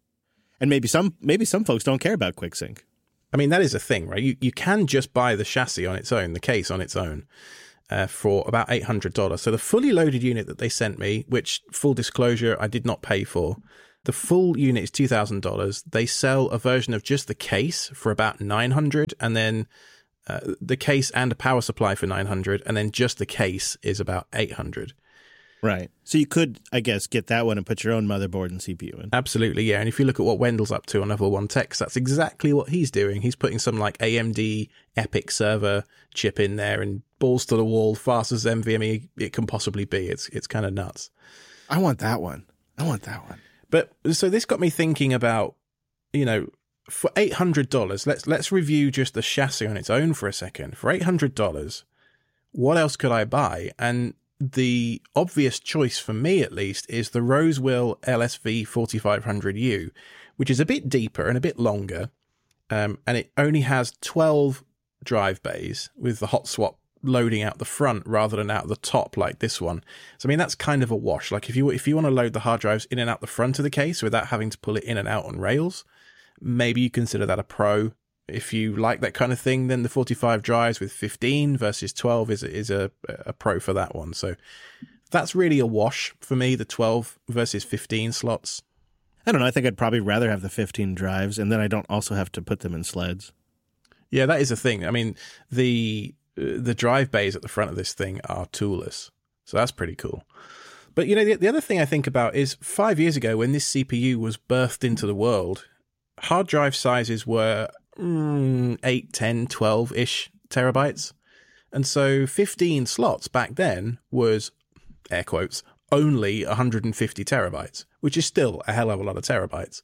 [SPEAKER 1] And maybe some maybe some folks don't care about QuickSync.
[SPEAKER 6] I mean, that is a thing, right? You you can just buy the chassis on its own, the case on its own, uh, for about eight hundred dollars. So the fully loaded unit that they sent me, which, full disclosure, I did not pay for, the full unit is two thousand dollars. They sell a version of just the case for about nine hundred dollars, and then uh, the case and a power supply for nine hundred dollars, and then just the case is about eight hundred dollars.
[SPEAKER 1] Right. So you could, I guess, get that one and put your own motherboard and C P U in.
[SPEAKER 6] Absolutely, yeah. And if you look at what Wendell's up to on Level one Techs, that's exactly what he's doing. He's putting some like A M D EPYC server chip in there and balls to the wall, fast as NVMe it can possibly be. It's it's kind of nuts.
[SPEAKER 1] I want that one. I want that one.
[SPEAKER 6] But so this got me thinking about, you know, for eight hundred dollars, let's let's review just the chassis on its own for a second. For eight hundred dollars, what else could I buy? And the obvious choice for me, at least, is the Rosewill L S V forty-five hundred U, which is a bit deeper and a bit longer, um, and it only has twelve drive bays with the hot swap loading out the front rather than out the top like this one. So I mean, that's kind of a wash. Like if you if you want to load the hard drives in and out the front of the case without having to pull it in and out on rails, maybe you consider that a pro. If you like that kind of thing, then the forty-five drives with fifteen versus twelve is is a a pro for that one. So that's really a wash for me, the twelve versus fifteen slots.
[SPEAKER 1] I don't know. I think I'd probably rather have the fifteen drives, and then I don't also have to put them in sleds.
[SPEAKER 6] Yeah, that is a thing. I mean, the the drive bays at the front of this thing are toolless, so that's pretty cool. But, you know, the, the other thing I think about is five years ago when this C P U was birthed into the world, hard drive sizes were mm, eight, ten, twelve-ish terabytes. And so fifteen slots back then was, air quotes, only one hundred fifty terabytes, which is still a hell of a lot of terabytes.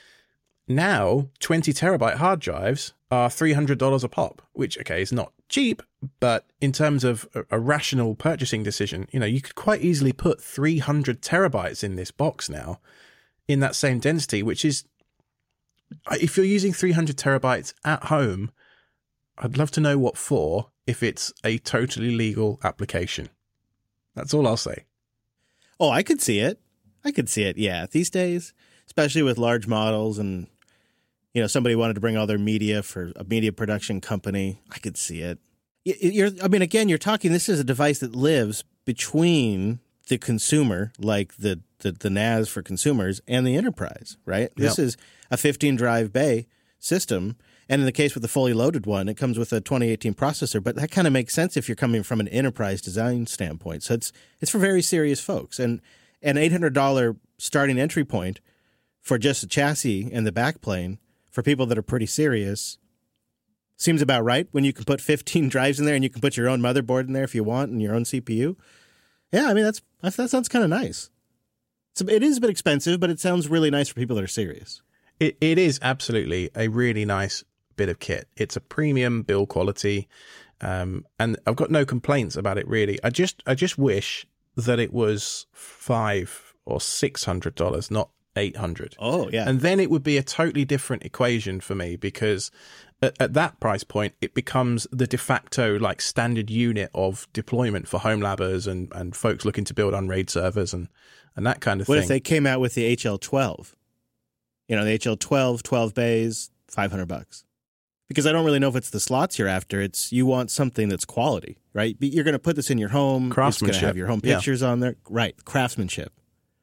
[SPEAKER 6] Now, twenty terabyte hard drives are three hundred dollars a pop, which, okay, is not cheap, but in terms of a, a rational purchasing decision, you know, you could quite easily put three hundred terabytes in this box now in that same density, which is, if you're using three hundred terabytes at home, I'd love to know what for if it's a totally legal application. That's all I'll say.
[SPEAKER 1] Oh, I could see it. I could see it, yeah. These days, especially with large models and, you know, somebody wanted to bring all their media for a media production company, I could see it. You're, I mean, again, you're talking, this is a device that lives between the consumer, like the, the, the N A S for consumers, and the enterprise, right? This
[SPEAKER 6] Yep.
[SPEAKER 1] is a fifteen drive bay system. And in the case with the fully loaded one, it comes with a twenty eighteen processor, but that kind of makes sense if you're coming from an enterprise design standpoint. So it's it's for very serious folks. And an eight hundred dollars starting entry point for just a chassis and the backplane for people that are pretty serious seems about right when you can put fifteen drives in there and you can put your own motherboard in there if you want and your own C P U. Yeah, I mean, that's that sounds kind of nice. It's a, it is a bit expensive, but it sounds really nice for people that are serious.
[SPEAKER 6] It It is absolutely a really nice bit of kit. It's a premium build quality, um, and I've got no complaints about it really. I just I just wish that it was five or six hundred dollars, not eight hundred.
[SPEAKER 1] Oh yeah,
[SPEAKER 6] And then it would be a totally different equation for me, because at, at that price point, it becomes the de facto like standard unit of deployment for home labbers and and folks looking to build on RAID servers and and that kind of
[SPEAKER 1] what
[SPEAKER 6] thing.
[SPEAKER 1] if they came out with the H L twelve? You know, the H L twelve, twelve bays, five hundred bucks. Because I don't really know if it's the slots you're after. It's you want something that's quality, right? But you're going to put this in your home.
[SPEAKER 6] Craftsmanship.
[SPEAKER 1] It's going to have your home
[SPEAKER 6] Yeah.
[SPEAKER 1] pictures on there. Right. Craftsmanship.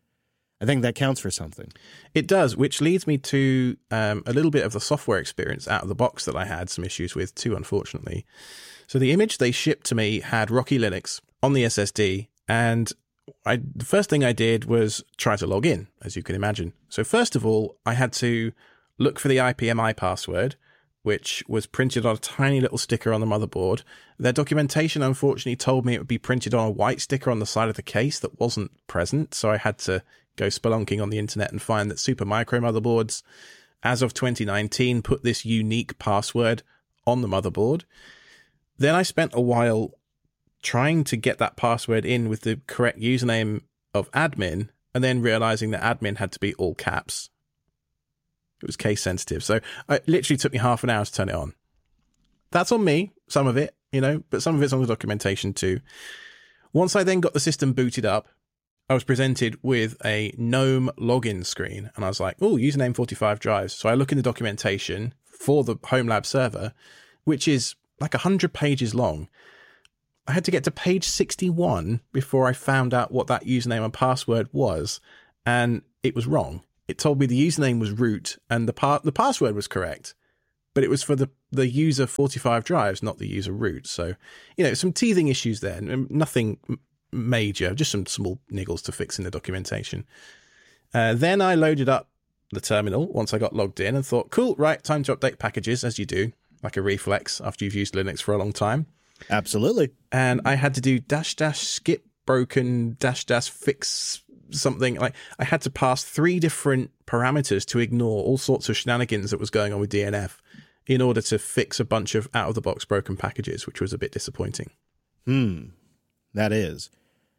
[SPEAKER 1] I think that counts for something.
[SPEAKER 6] It does, which leads me to um, a little bit of the software experience out of the box that I had some issues with too, unfortunately. So the image they shipped to me had Rocky Linux on the S S D, and I, the first thing I did was try to log in, as you can imagine. So first of all, I had to look for the I P M I password, which was printed on a tiny little sticker on the motherboard. Their documentation, unfortunately, told me it would be printed on a white sticker on the side of the case that wasn't present, so I had to go spelunking on the internet and find that Supermicro motherboards, as of twenty nineteen, put this unique password on the motherboard. Then I spent a while trying to get that password in with the correct username of admin, and then realizing that admin had to be all caps. It was case sensitive. So it literally took me half an hour to turn it on. That's on me, some of it, you know, but some of it's on the documentation too. Once I then got the system booted up, I was presented with a GNOME login screen, and I was like, oh, username forty-five drives. So I look in the documentation for the Home Lab server, which is like one hundred pages long. I had to get to page sixty-one before I found out what that username and password was, and it was wrong. It told me the username was root and the pa- the password was correct, but it was for the, the user forty-five drives, not the user root. So, you know, some teething issues there, nothing major, just some small niggles to fix in the documentation. Uh, then I loaded up the terminal once I got logged in and thought, cool, right, time to update packages, as you do, like a reflex after you've used Linux for a long time.
[SPEAKER 1] Absolutely.
[SPEAKER 6] And I had to do dash dash skip broken dash dash fix something. Like I had to pass three different parameters to ignore all sorts of shenanigans that was going on with D N F in order to fix a bunch of out of the box broken packages, which was a bit disappointing.
[SPEAKER 1] Hmm. That is.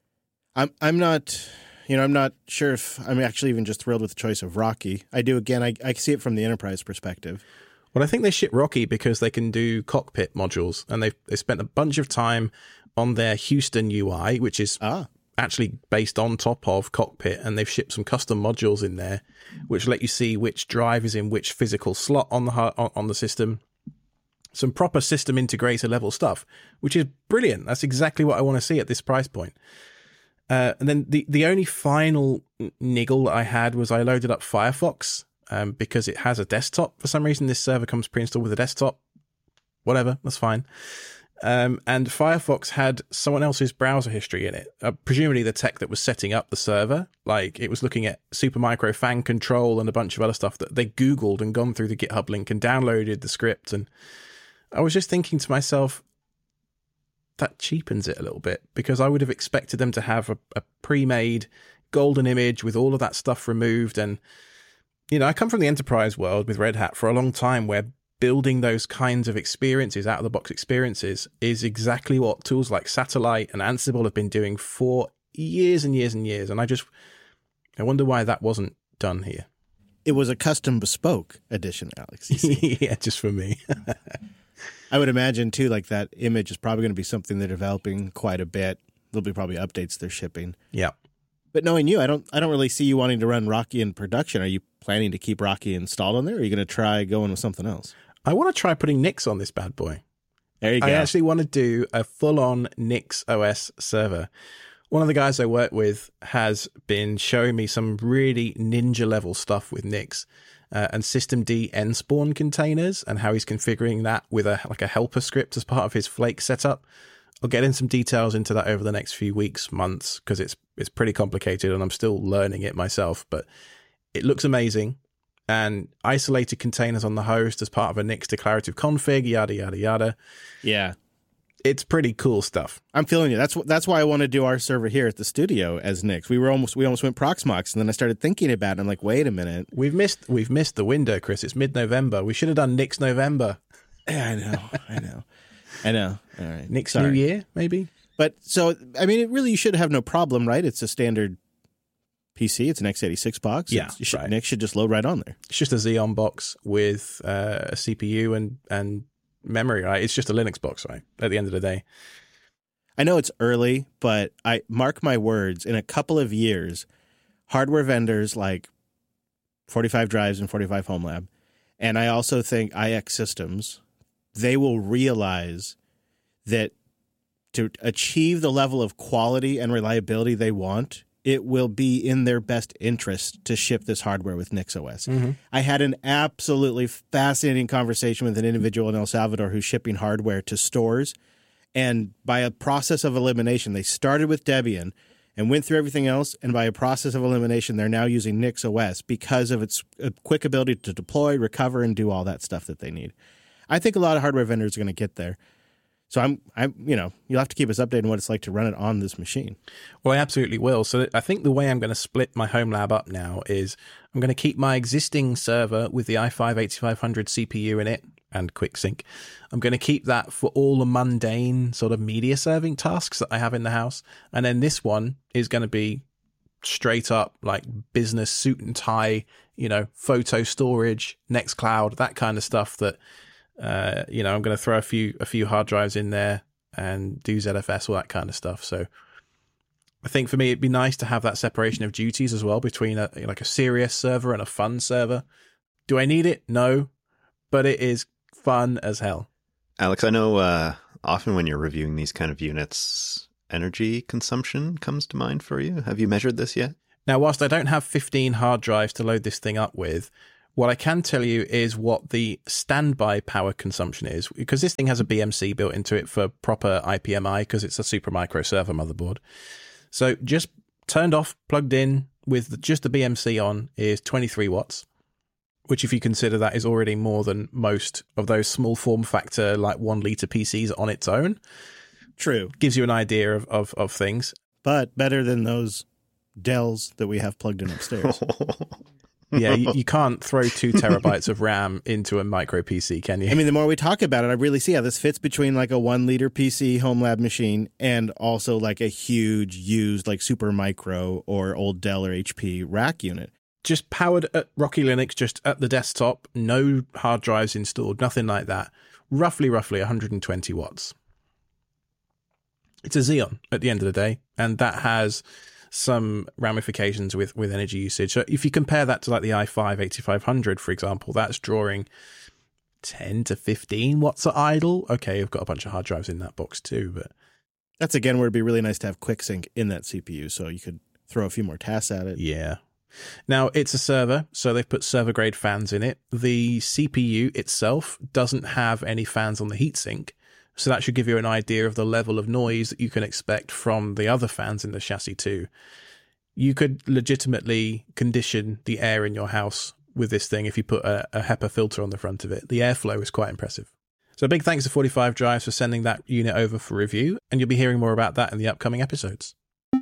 [SPEAKER 1] I'm I'm not, you know, I'm not sure if I'm actually even just thrilled with the choice of Rocky. I do, again, I, I see it from the enterprise perspective.
[SPEAKER 6] Well, I think they ship Rocky because they can do cockpit modules, and they've they spent a bunch of time on their Houston U I, which is
[SPEAKER 1] Ah.
[SPEAKER 6] actually based on top of Cockpit, and they've shipped some custom modules in there which let you see which drive is in which physical slot on the on the system. Some proper system integrator level stuff, which is brilliant. That's exactly what I want to see at this price point. Uh, and then the, the only final niggle that I had was I loaded up Firefox um, because it has a desktop. For some reason, this server comes pre-installed with a desktop. Whatever, that's fine. Um, and Firefox had someone else's browser history in it, uh, presumably the tech that was setting up the server. Like it was looking at Supermicro fan control and a bunch of other stuff that they Googled and gone through the GitHub link and downloaded the script. And I was just thinking to myself, that cheapens it a little bit, because I would have expected them to have a, a pre-made golden image with all of that stuff removed. And, you know, I come from the enterprise world with Red Hat for a long time, where building those kinds of experiences, out-of-the-box experiences, is exactly what tools like Satellite and Ansible have been doing for years and years and years. And I just, I wonder why that wasn't done here.
[SPEAKER 1] It was a custom bespoke edition, Alex. You see.
[SPEAKER 6] Yeah, just for me.
[SPEAKER 1] I would imagine, too, like that image is probably going to be something they're developing quite a bit. There'll be probably updates they're shipping.
[SPEAKER 6] Yeah.
[SPEAKER 1] But knowing you, I don't I don't really see you wanting to run Rocky in production. Are you planning to keep Rocky installed on there, or are you going to try going with something else?
[SPEAKER 6] I want to try putting Nix on this bad boy.
[SPEAKER 1] There you go.
[SPEAKER 6] I actually want to do a full-on Nix O S server. One of the guys I work with has been showing me some really ninja-level stuff with Nix uh, and systemd nspawn containers, and how he's configuring that with a like a helper script as part of his Flake setup. I'll get in some details into that over the next few weeks, months, because it's it's pretty complicated and I'm still learning it myself. But it looks amazing. And isolated containers on the host as part of a Nix declarative config, yada, yada, yada.
[SPEAKER 1] Yeah.
[SPEAKER 6] It's pretty cool stuff.
[SPEAKER 1] I'm feeling you. That's that's why I want to do our server here at the studio as Nix. We were almost we almost went Proxmox, and then I started thinking about it. I'm like, wait a minute.
[SPEAKER 6] We've missed we've missed the window, Chris. It's mid-November. We should have done Nix November.
[SPEAKER 1] Yeah, I know. I know. I know. All right.
[SPEAKER 6] Nix
[SPEAKER 1] Sorry.
[SPEAKER 6] New Year, maybe?
[SPEAKER 1] But so, I mean, it really, you should have no problem, right? It's a standard P C. It's an x eighty-six box.
[SPEAKER 6] Yeah,
[SPEAKER 1] It's, you should,
[SPEAKER 6] right.
[SPEAKER 1] Nix should just load right on there.
[SPEAKER 6] It's just a Xeon box with uh, a C P U and, and memory, right? It's just a Linux box, right? At the end of the day.
[SPEAKER 1] I know it's early, but I mark my words, in a couple of years, hardware vendors like forty-five Drives and forty-five Home Lab, and I also think I X Systems, they will realize that to achieve the level of quality and reliability they want, it will be in their best interest to ship this hardware with NixOS. Mm-hmm. I had an absolutely fascinating conversation with an individual in El Salvador who's shipping hardware to stores. And by a process of elimination, they started with Debian and went through everything else. And by a process of elimination, they're now using NixOS because of its quick ability to deploy, recover, and do all that stuff that they need. I think a lot of hardware vendors are going to get there. So I'm, I'm, you know, you'll have to keep us updated on what it's like to run it on this machine.
[SPEAKER 6] Well, I absolutely will. So I think the way I'm going to split my home lab up now is I'm going to keep my existing server with the i five eighty-five hundred C P U in it and QuickSync. I'm going to keep that for all the mundane sort of media serving tasks that I have in the house. And then this one is going to be straight up like business suit and tie, you know, photo storage, Nextcloud, that kind of stuff that, Uh, you know, I'm going to throw a few a few hard drives in there and do Z F S, all that kind of stuff. So I think for me, it'd be nice to have that separation of duties as well between a like a serious server and a fun server. Do I need it? No, but it is fun as hell.
[SPEAKER 2] Alex, I know uh, often when you're reviewing these kind of units, energy consumption comes to mind for you. Have you measured this yet?
[SPEAKER 6] Now, whilst I don't have fifteen hard drives to load this thing up with, what I can tell you is what the standby power consumption is, because this thing has a B M C built into it for proper I P M I because it's a Supermicro server motherboard. So just turned off, plugged in with the, just the B M C on is twenty-three watts, which if you consider that is already more than most of those small form factor like one litre P Cs on its own.
[SPEAKER 1] True.
[SPEAKER 6] Gives you an idea of, of, of things.
[SPEAKER 1] But better than those Dells that we have plugged in upstairs.
[SPEAKER 6] Yeah, you, you can't throw two terabytes of RAM into a micro P C, can you?
[SPEAKER 1] I mean, the more we talk about it, I really see how this fits between like a one liter P C home lab machine and also like a huge used like Supermicro or old Dell or H P rack unit.
[SPEAKER 6] Just powered at Rocky Linux, just at the desktop, no hard drives installed, nothing like that. Roughly, roughly one hundred twenty watts. It's a Xeon at the end of the day, and that has some ramifications with, with energy usage. So if you compare that to like the i five eighty-five hundred, for example, that's drawing ten to fifteen watts at idle. Okay, I've got a bunch of hard drives in that box too, but
[SPEAKER 1] that's again where it'd be really nice to have QuickSync in that C P U so you could throw a few more tasks at it.
[SPEAKER 6] Yeah. Now, it's a server, so they've put server-grade fans in it. The C P U itself doesn't have any fans on the heatsink, so that should give you an idea of the level of noise that you can expect from the other fans in the chassis too. You could legitimately condition the air in your house with this thing if you put a, a HEPA filter on the front of it. The airflow is quite impressive. So big thanks to forty-five Drives for sending that unit over for review, and you'll be hearing more about that in the upcoming episodes.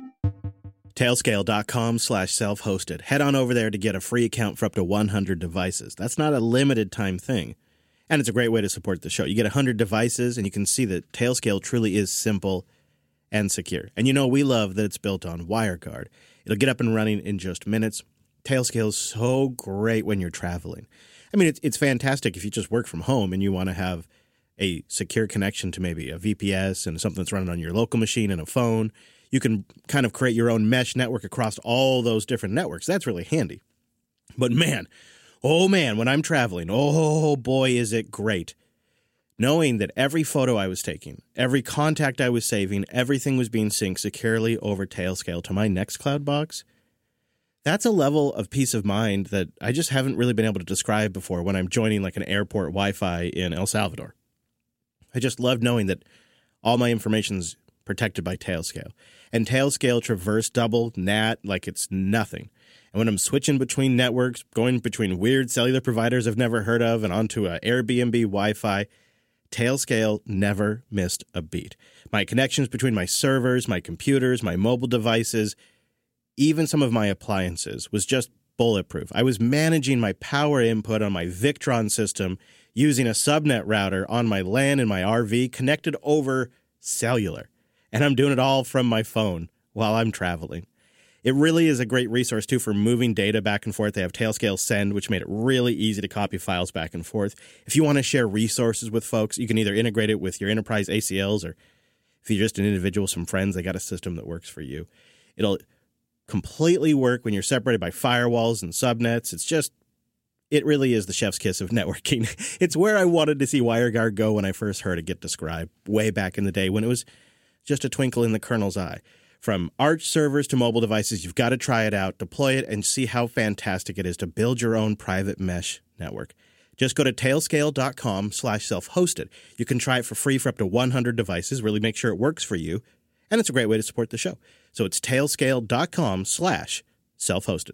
[SPEAKER 1] Tailscale.com slash self-hosted. Head on over there to get a free account for up to one hundred devices. That's not a limited time thing. And it's a great way to support the show. You get one hundred devices, and you can see that Tailscale truly is simple and secure. And you know, we love that it's built on WireGuard. It'll get up and running in just minutes. Tailscale is so great when you're traveling. I mean, it's, it's fantastic if you just work from home and you want to have a secure connection to maybe a V P S and something that's running on your local machine and a phone. You can kind of create your own mesh network across all those different networks. That's really handy. But man, oh man, when I'm traveling, oh boy, is it great. Knowing that every photo I was taking, every contact I was saving, everything was being synced securely over Tailscale to my Nextcloud box, that's a level of peace of mind that I just haven't really been able to describe before when I'm joining like an airport Wi-Fi in El Salvador. I just love knowing that all my information's protected by Tailscale. And Tailscale traverse double N A T like it's nothing. And when I'm switching between networks, going between weird cellular providers I've never heard of and onto a Airbnb Wi-Fi, Tailscale never missed a beat. My connections between my servers, my computers, my mobile devices, even some of my appliances was just bulletproof. I was managing my power input on my Victron system using a subnet router on my LAN in my R V connected over cellular. And I'm doing it all from my phone while I'm traveling. It really is a great resource, too, for moving data back and forth. They have Tailscale Send, which made it really easy to copy files back and forth. If you want to share resources with folks, you can either integrate it with your enterprise A C Ls, or if you're just an individual, some friends, they got a system that works for you. It'll completely work when you're separated by firewalls and subnets. It's just, it really is the chef's kiss of networking. It's where I wanted to see WireGuard go when I first heard it get described way back in the day when it was just a twinkle in the kernel's eye. From Arch servers to mobile devices, you've got to try it out, deploy it, and see how fantastic it is to build your own private mesh network. Just go to tailscale.com slash self-hosted. You can try it for free for up to one hundred devices, really make sure it works for you, and it's a great way to support the show. So it's tailscale.com slash self-hosted.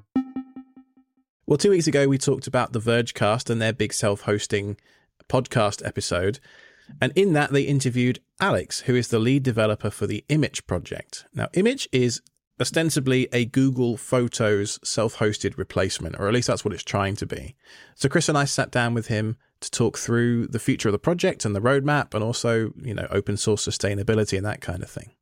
[SPEAKER 6] Well, two weeks ago, we talked about the Vergecast and their big self-hosting podcast episode. And in that, they interviewed Alex, who is the lead developer for the Image project. Now, Image is ostensibly a Google Photos self-hosted replacement, or at least that's what it's trying to be. So Chris and I sat down with him to talk through the future of the project and the roadmap, and also, you know, open source sustainability and that kind of thing.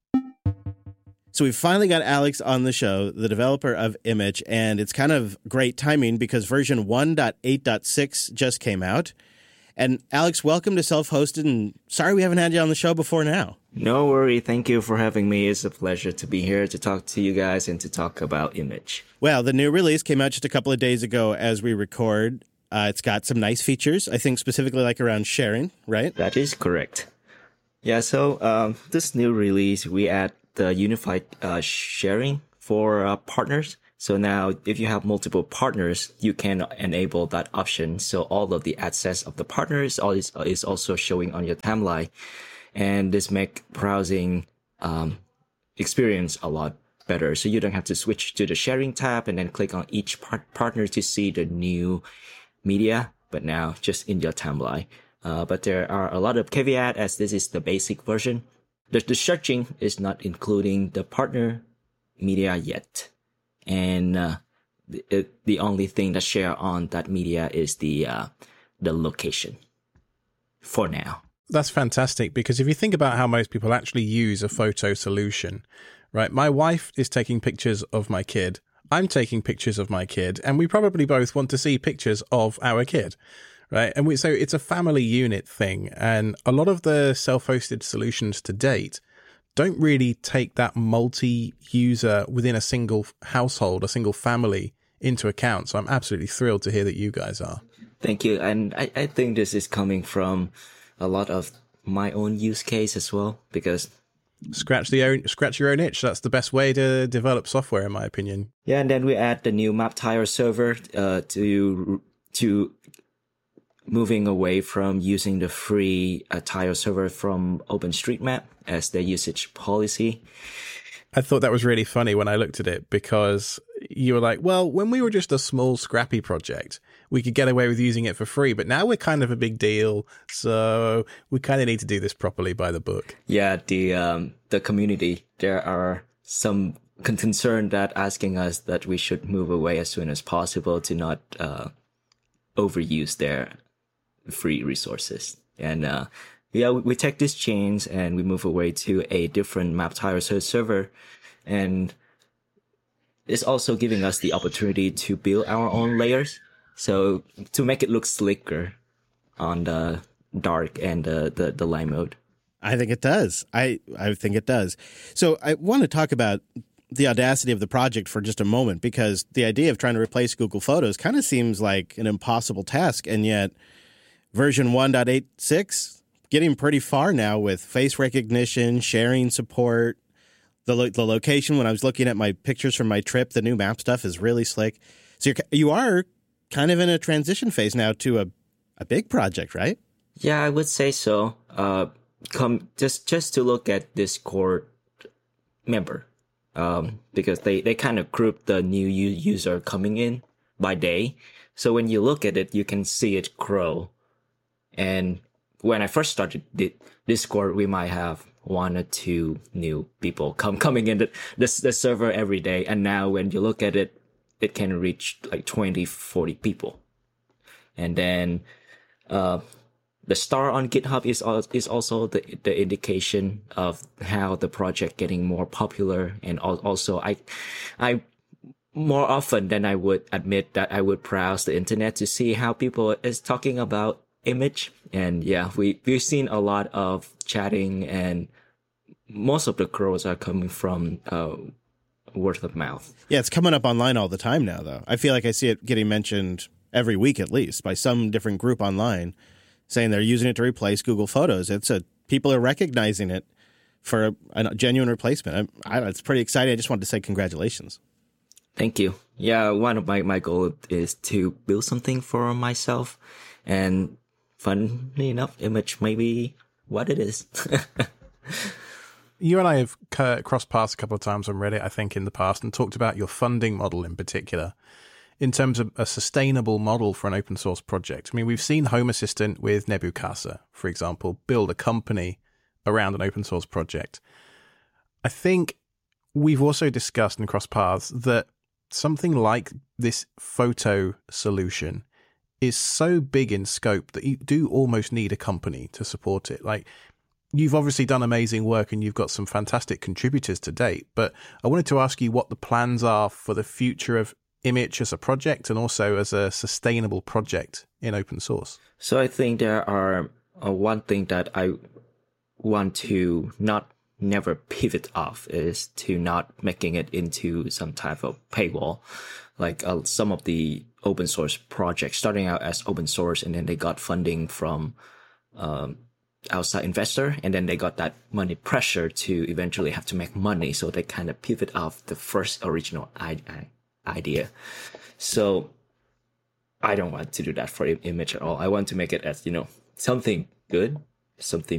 [SPEAKER 1] So we've finally got Alex on the show, the developer of Image, and it's kind of great timing because version one point eight point six just came out. And Alex, welcome to Self-Hosted, and sorry we haven't had you on the show before now.
[SPEAKER 7] No worry. Thank you for having me. It's a pleasure to be here to talk to you guys and to talk about Image.
[SPEAKER 1] Well, the new release came out just a couple of days ago as we record. Uh, it's got some nice features, I think specifically like around sharing, right?
[SPEAKER 7] That is correct. Yeah, so um, this new release, we add the unified uh, sharing for uh, partners. So now if you have multiple partners, you can enable that option. So all of the access of the partners is, is also showing on your timeline. And this make browsing um, experience a lot better. So you don't have to switch to the sharing tab and then click on each part- partner to see the new media, but now just in your timeline. Uh, but there are a lot of caveats as this is the basic version. The, the searching is not including the partner media yet. And uh, the, the only thing that share on that media is the uh, the location for now.
[SPEAKER 6] That's fantastic, because if you think about how most people actually use a photo solution, right? My wife is taking pictures of my kid. I'm taking pictures of my kid, and we probably both want to see pictures of our kid, right? And we, so it's a family unit thing. And a lot of the self-hosted solutions to date don't really take that multi-user within a single household, a single family into account. So I'm absolutely thrilled to hear that you guys are.
[SPEAKER 7] Thank you. And I, I think this is coming from a lot of my own use case as well, because
[SPEAKER 6] scratch the own, scratch your own itch. That's the best way to develop software, in my opinion.
[SPEAKER 7] Yeah. And then we add the new MapTire server uh, to, to moving away from using the free uh, tile server from OpenStreetMap as their usage policy.
[SPEAKER 6] I thought that was really funny when I looked at it, because you were like, well, when we were just a small scrappy project, we could get away with using it for free, but now we're kind of a big deal. So we kind of need to do this properly by the book.
[SPEAKER 7] Yeah, the um, the community, there are some con- concern that asking us that we should move away as soon as possible to not uh, overuse their free resources. And uh, yeah, we, we take these chains and we move away to a different map tire server. And it's also giving us the opportunity to build our own layers. So to make it look slicker on the dark and the, the, the light mode.
[SPEAKER 1] I think it does. I, I think it does. So I want to talk about the audacity of the project for just a moment, because the idea of trying to replace Google Photos kind of seems like an impossible task. And yet version one point eight six, getting pretty far now with face recognition, sharing support, the lo- the location. When I was looking at my pictures from my trip, the new map stuff is really slick. So you're, you are kind of in a transition phase now to a, a big project, right?
[SPEAKER 7] Yeah, I would say so. Uh, come just just to look at Discord member, um, because they, they kind of group the new u- user coming in by day. So when you look at it, you can see it grow. And when I first started the Discord, we might have one or two new people come coming in the, the the server every day. And now when you look at it, it can reach like twenty, forty people. And then uh, the star on GitHub is is also the the indication of how the project getting more popular. And also, I I more often than I would admit that I would browse the internet to see how people is talking about image. And yeah, we we've seen a lot of chatting, and most of the growth are coming from uh, word of mouth.
[SPEAKER 1] Yeah, it's coming up online all the time now, though. I feel like I see it getting mentioned every week at least by some different group online, saying they're using it to replace Google Photos. It's a people are recognizing it for a, a genuine replacement. I, I, it's pretty exciting. I just wanted to say congratulations.
[SPEAKER 7] Thank you. Yeah, one of my my goal is to build something for myself, and funny enough, image may be what it is.
[SPEAKER 6] You and I have c- crossed paths a couple of times on Reddit, I think, in the past, and talked about your funding model in particular, in terms of a sustainable model for an open source project. I mean, we've seen Home Assistant with Nebucasa, for example, build a company around an open source project. I think we've also discussed and crossed paths that something like this photo solution is so big in scope that you do almost need a company to support it. Like, you've obviously done amazing work and you've got some fantastic contributors to date, but I wanted to ask you what the plans are for the future of Image as a project and also as a sustainable project in open source.
[SPEAKER 7] So I think there are uh, one thing that I want to not never pivot off is to not making it into some type of paywall. Like uh, some of the open source projects starting out as open source, and then they got funding from um, outside investor, and then they got that money pressure to eventually have to make money. So they kind of pivot off the first original I- I- idea. So I don't want to do that for Image at all. I want to make it as, you know, something good, something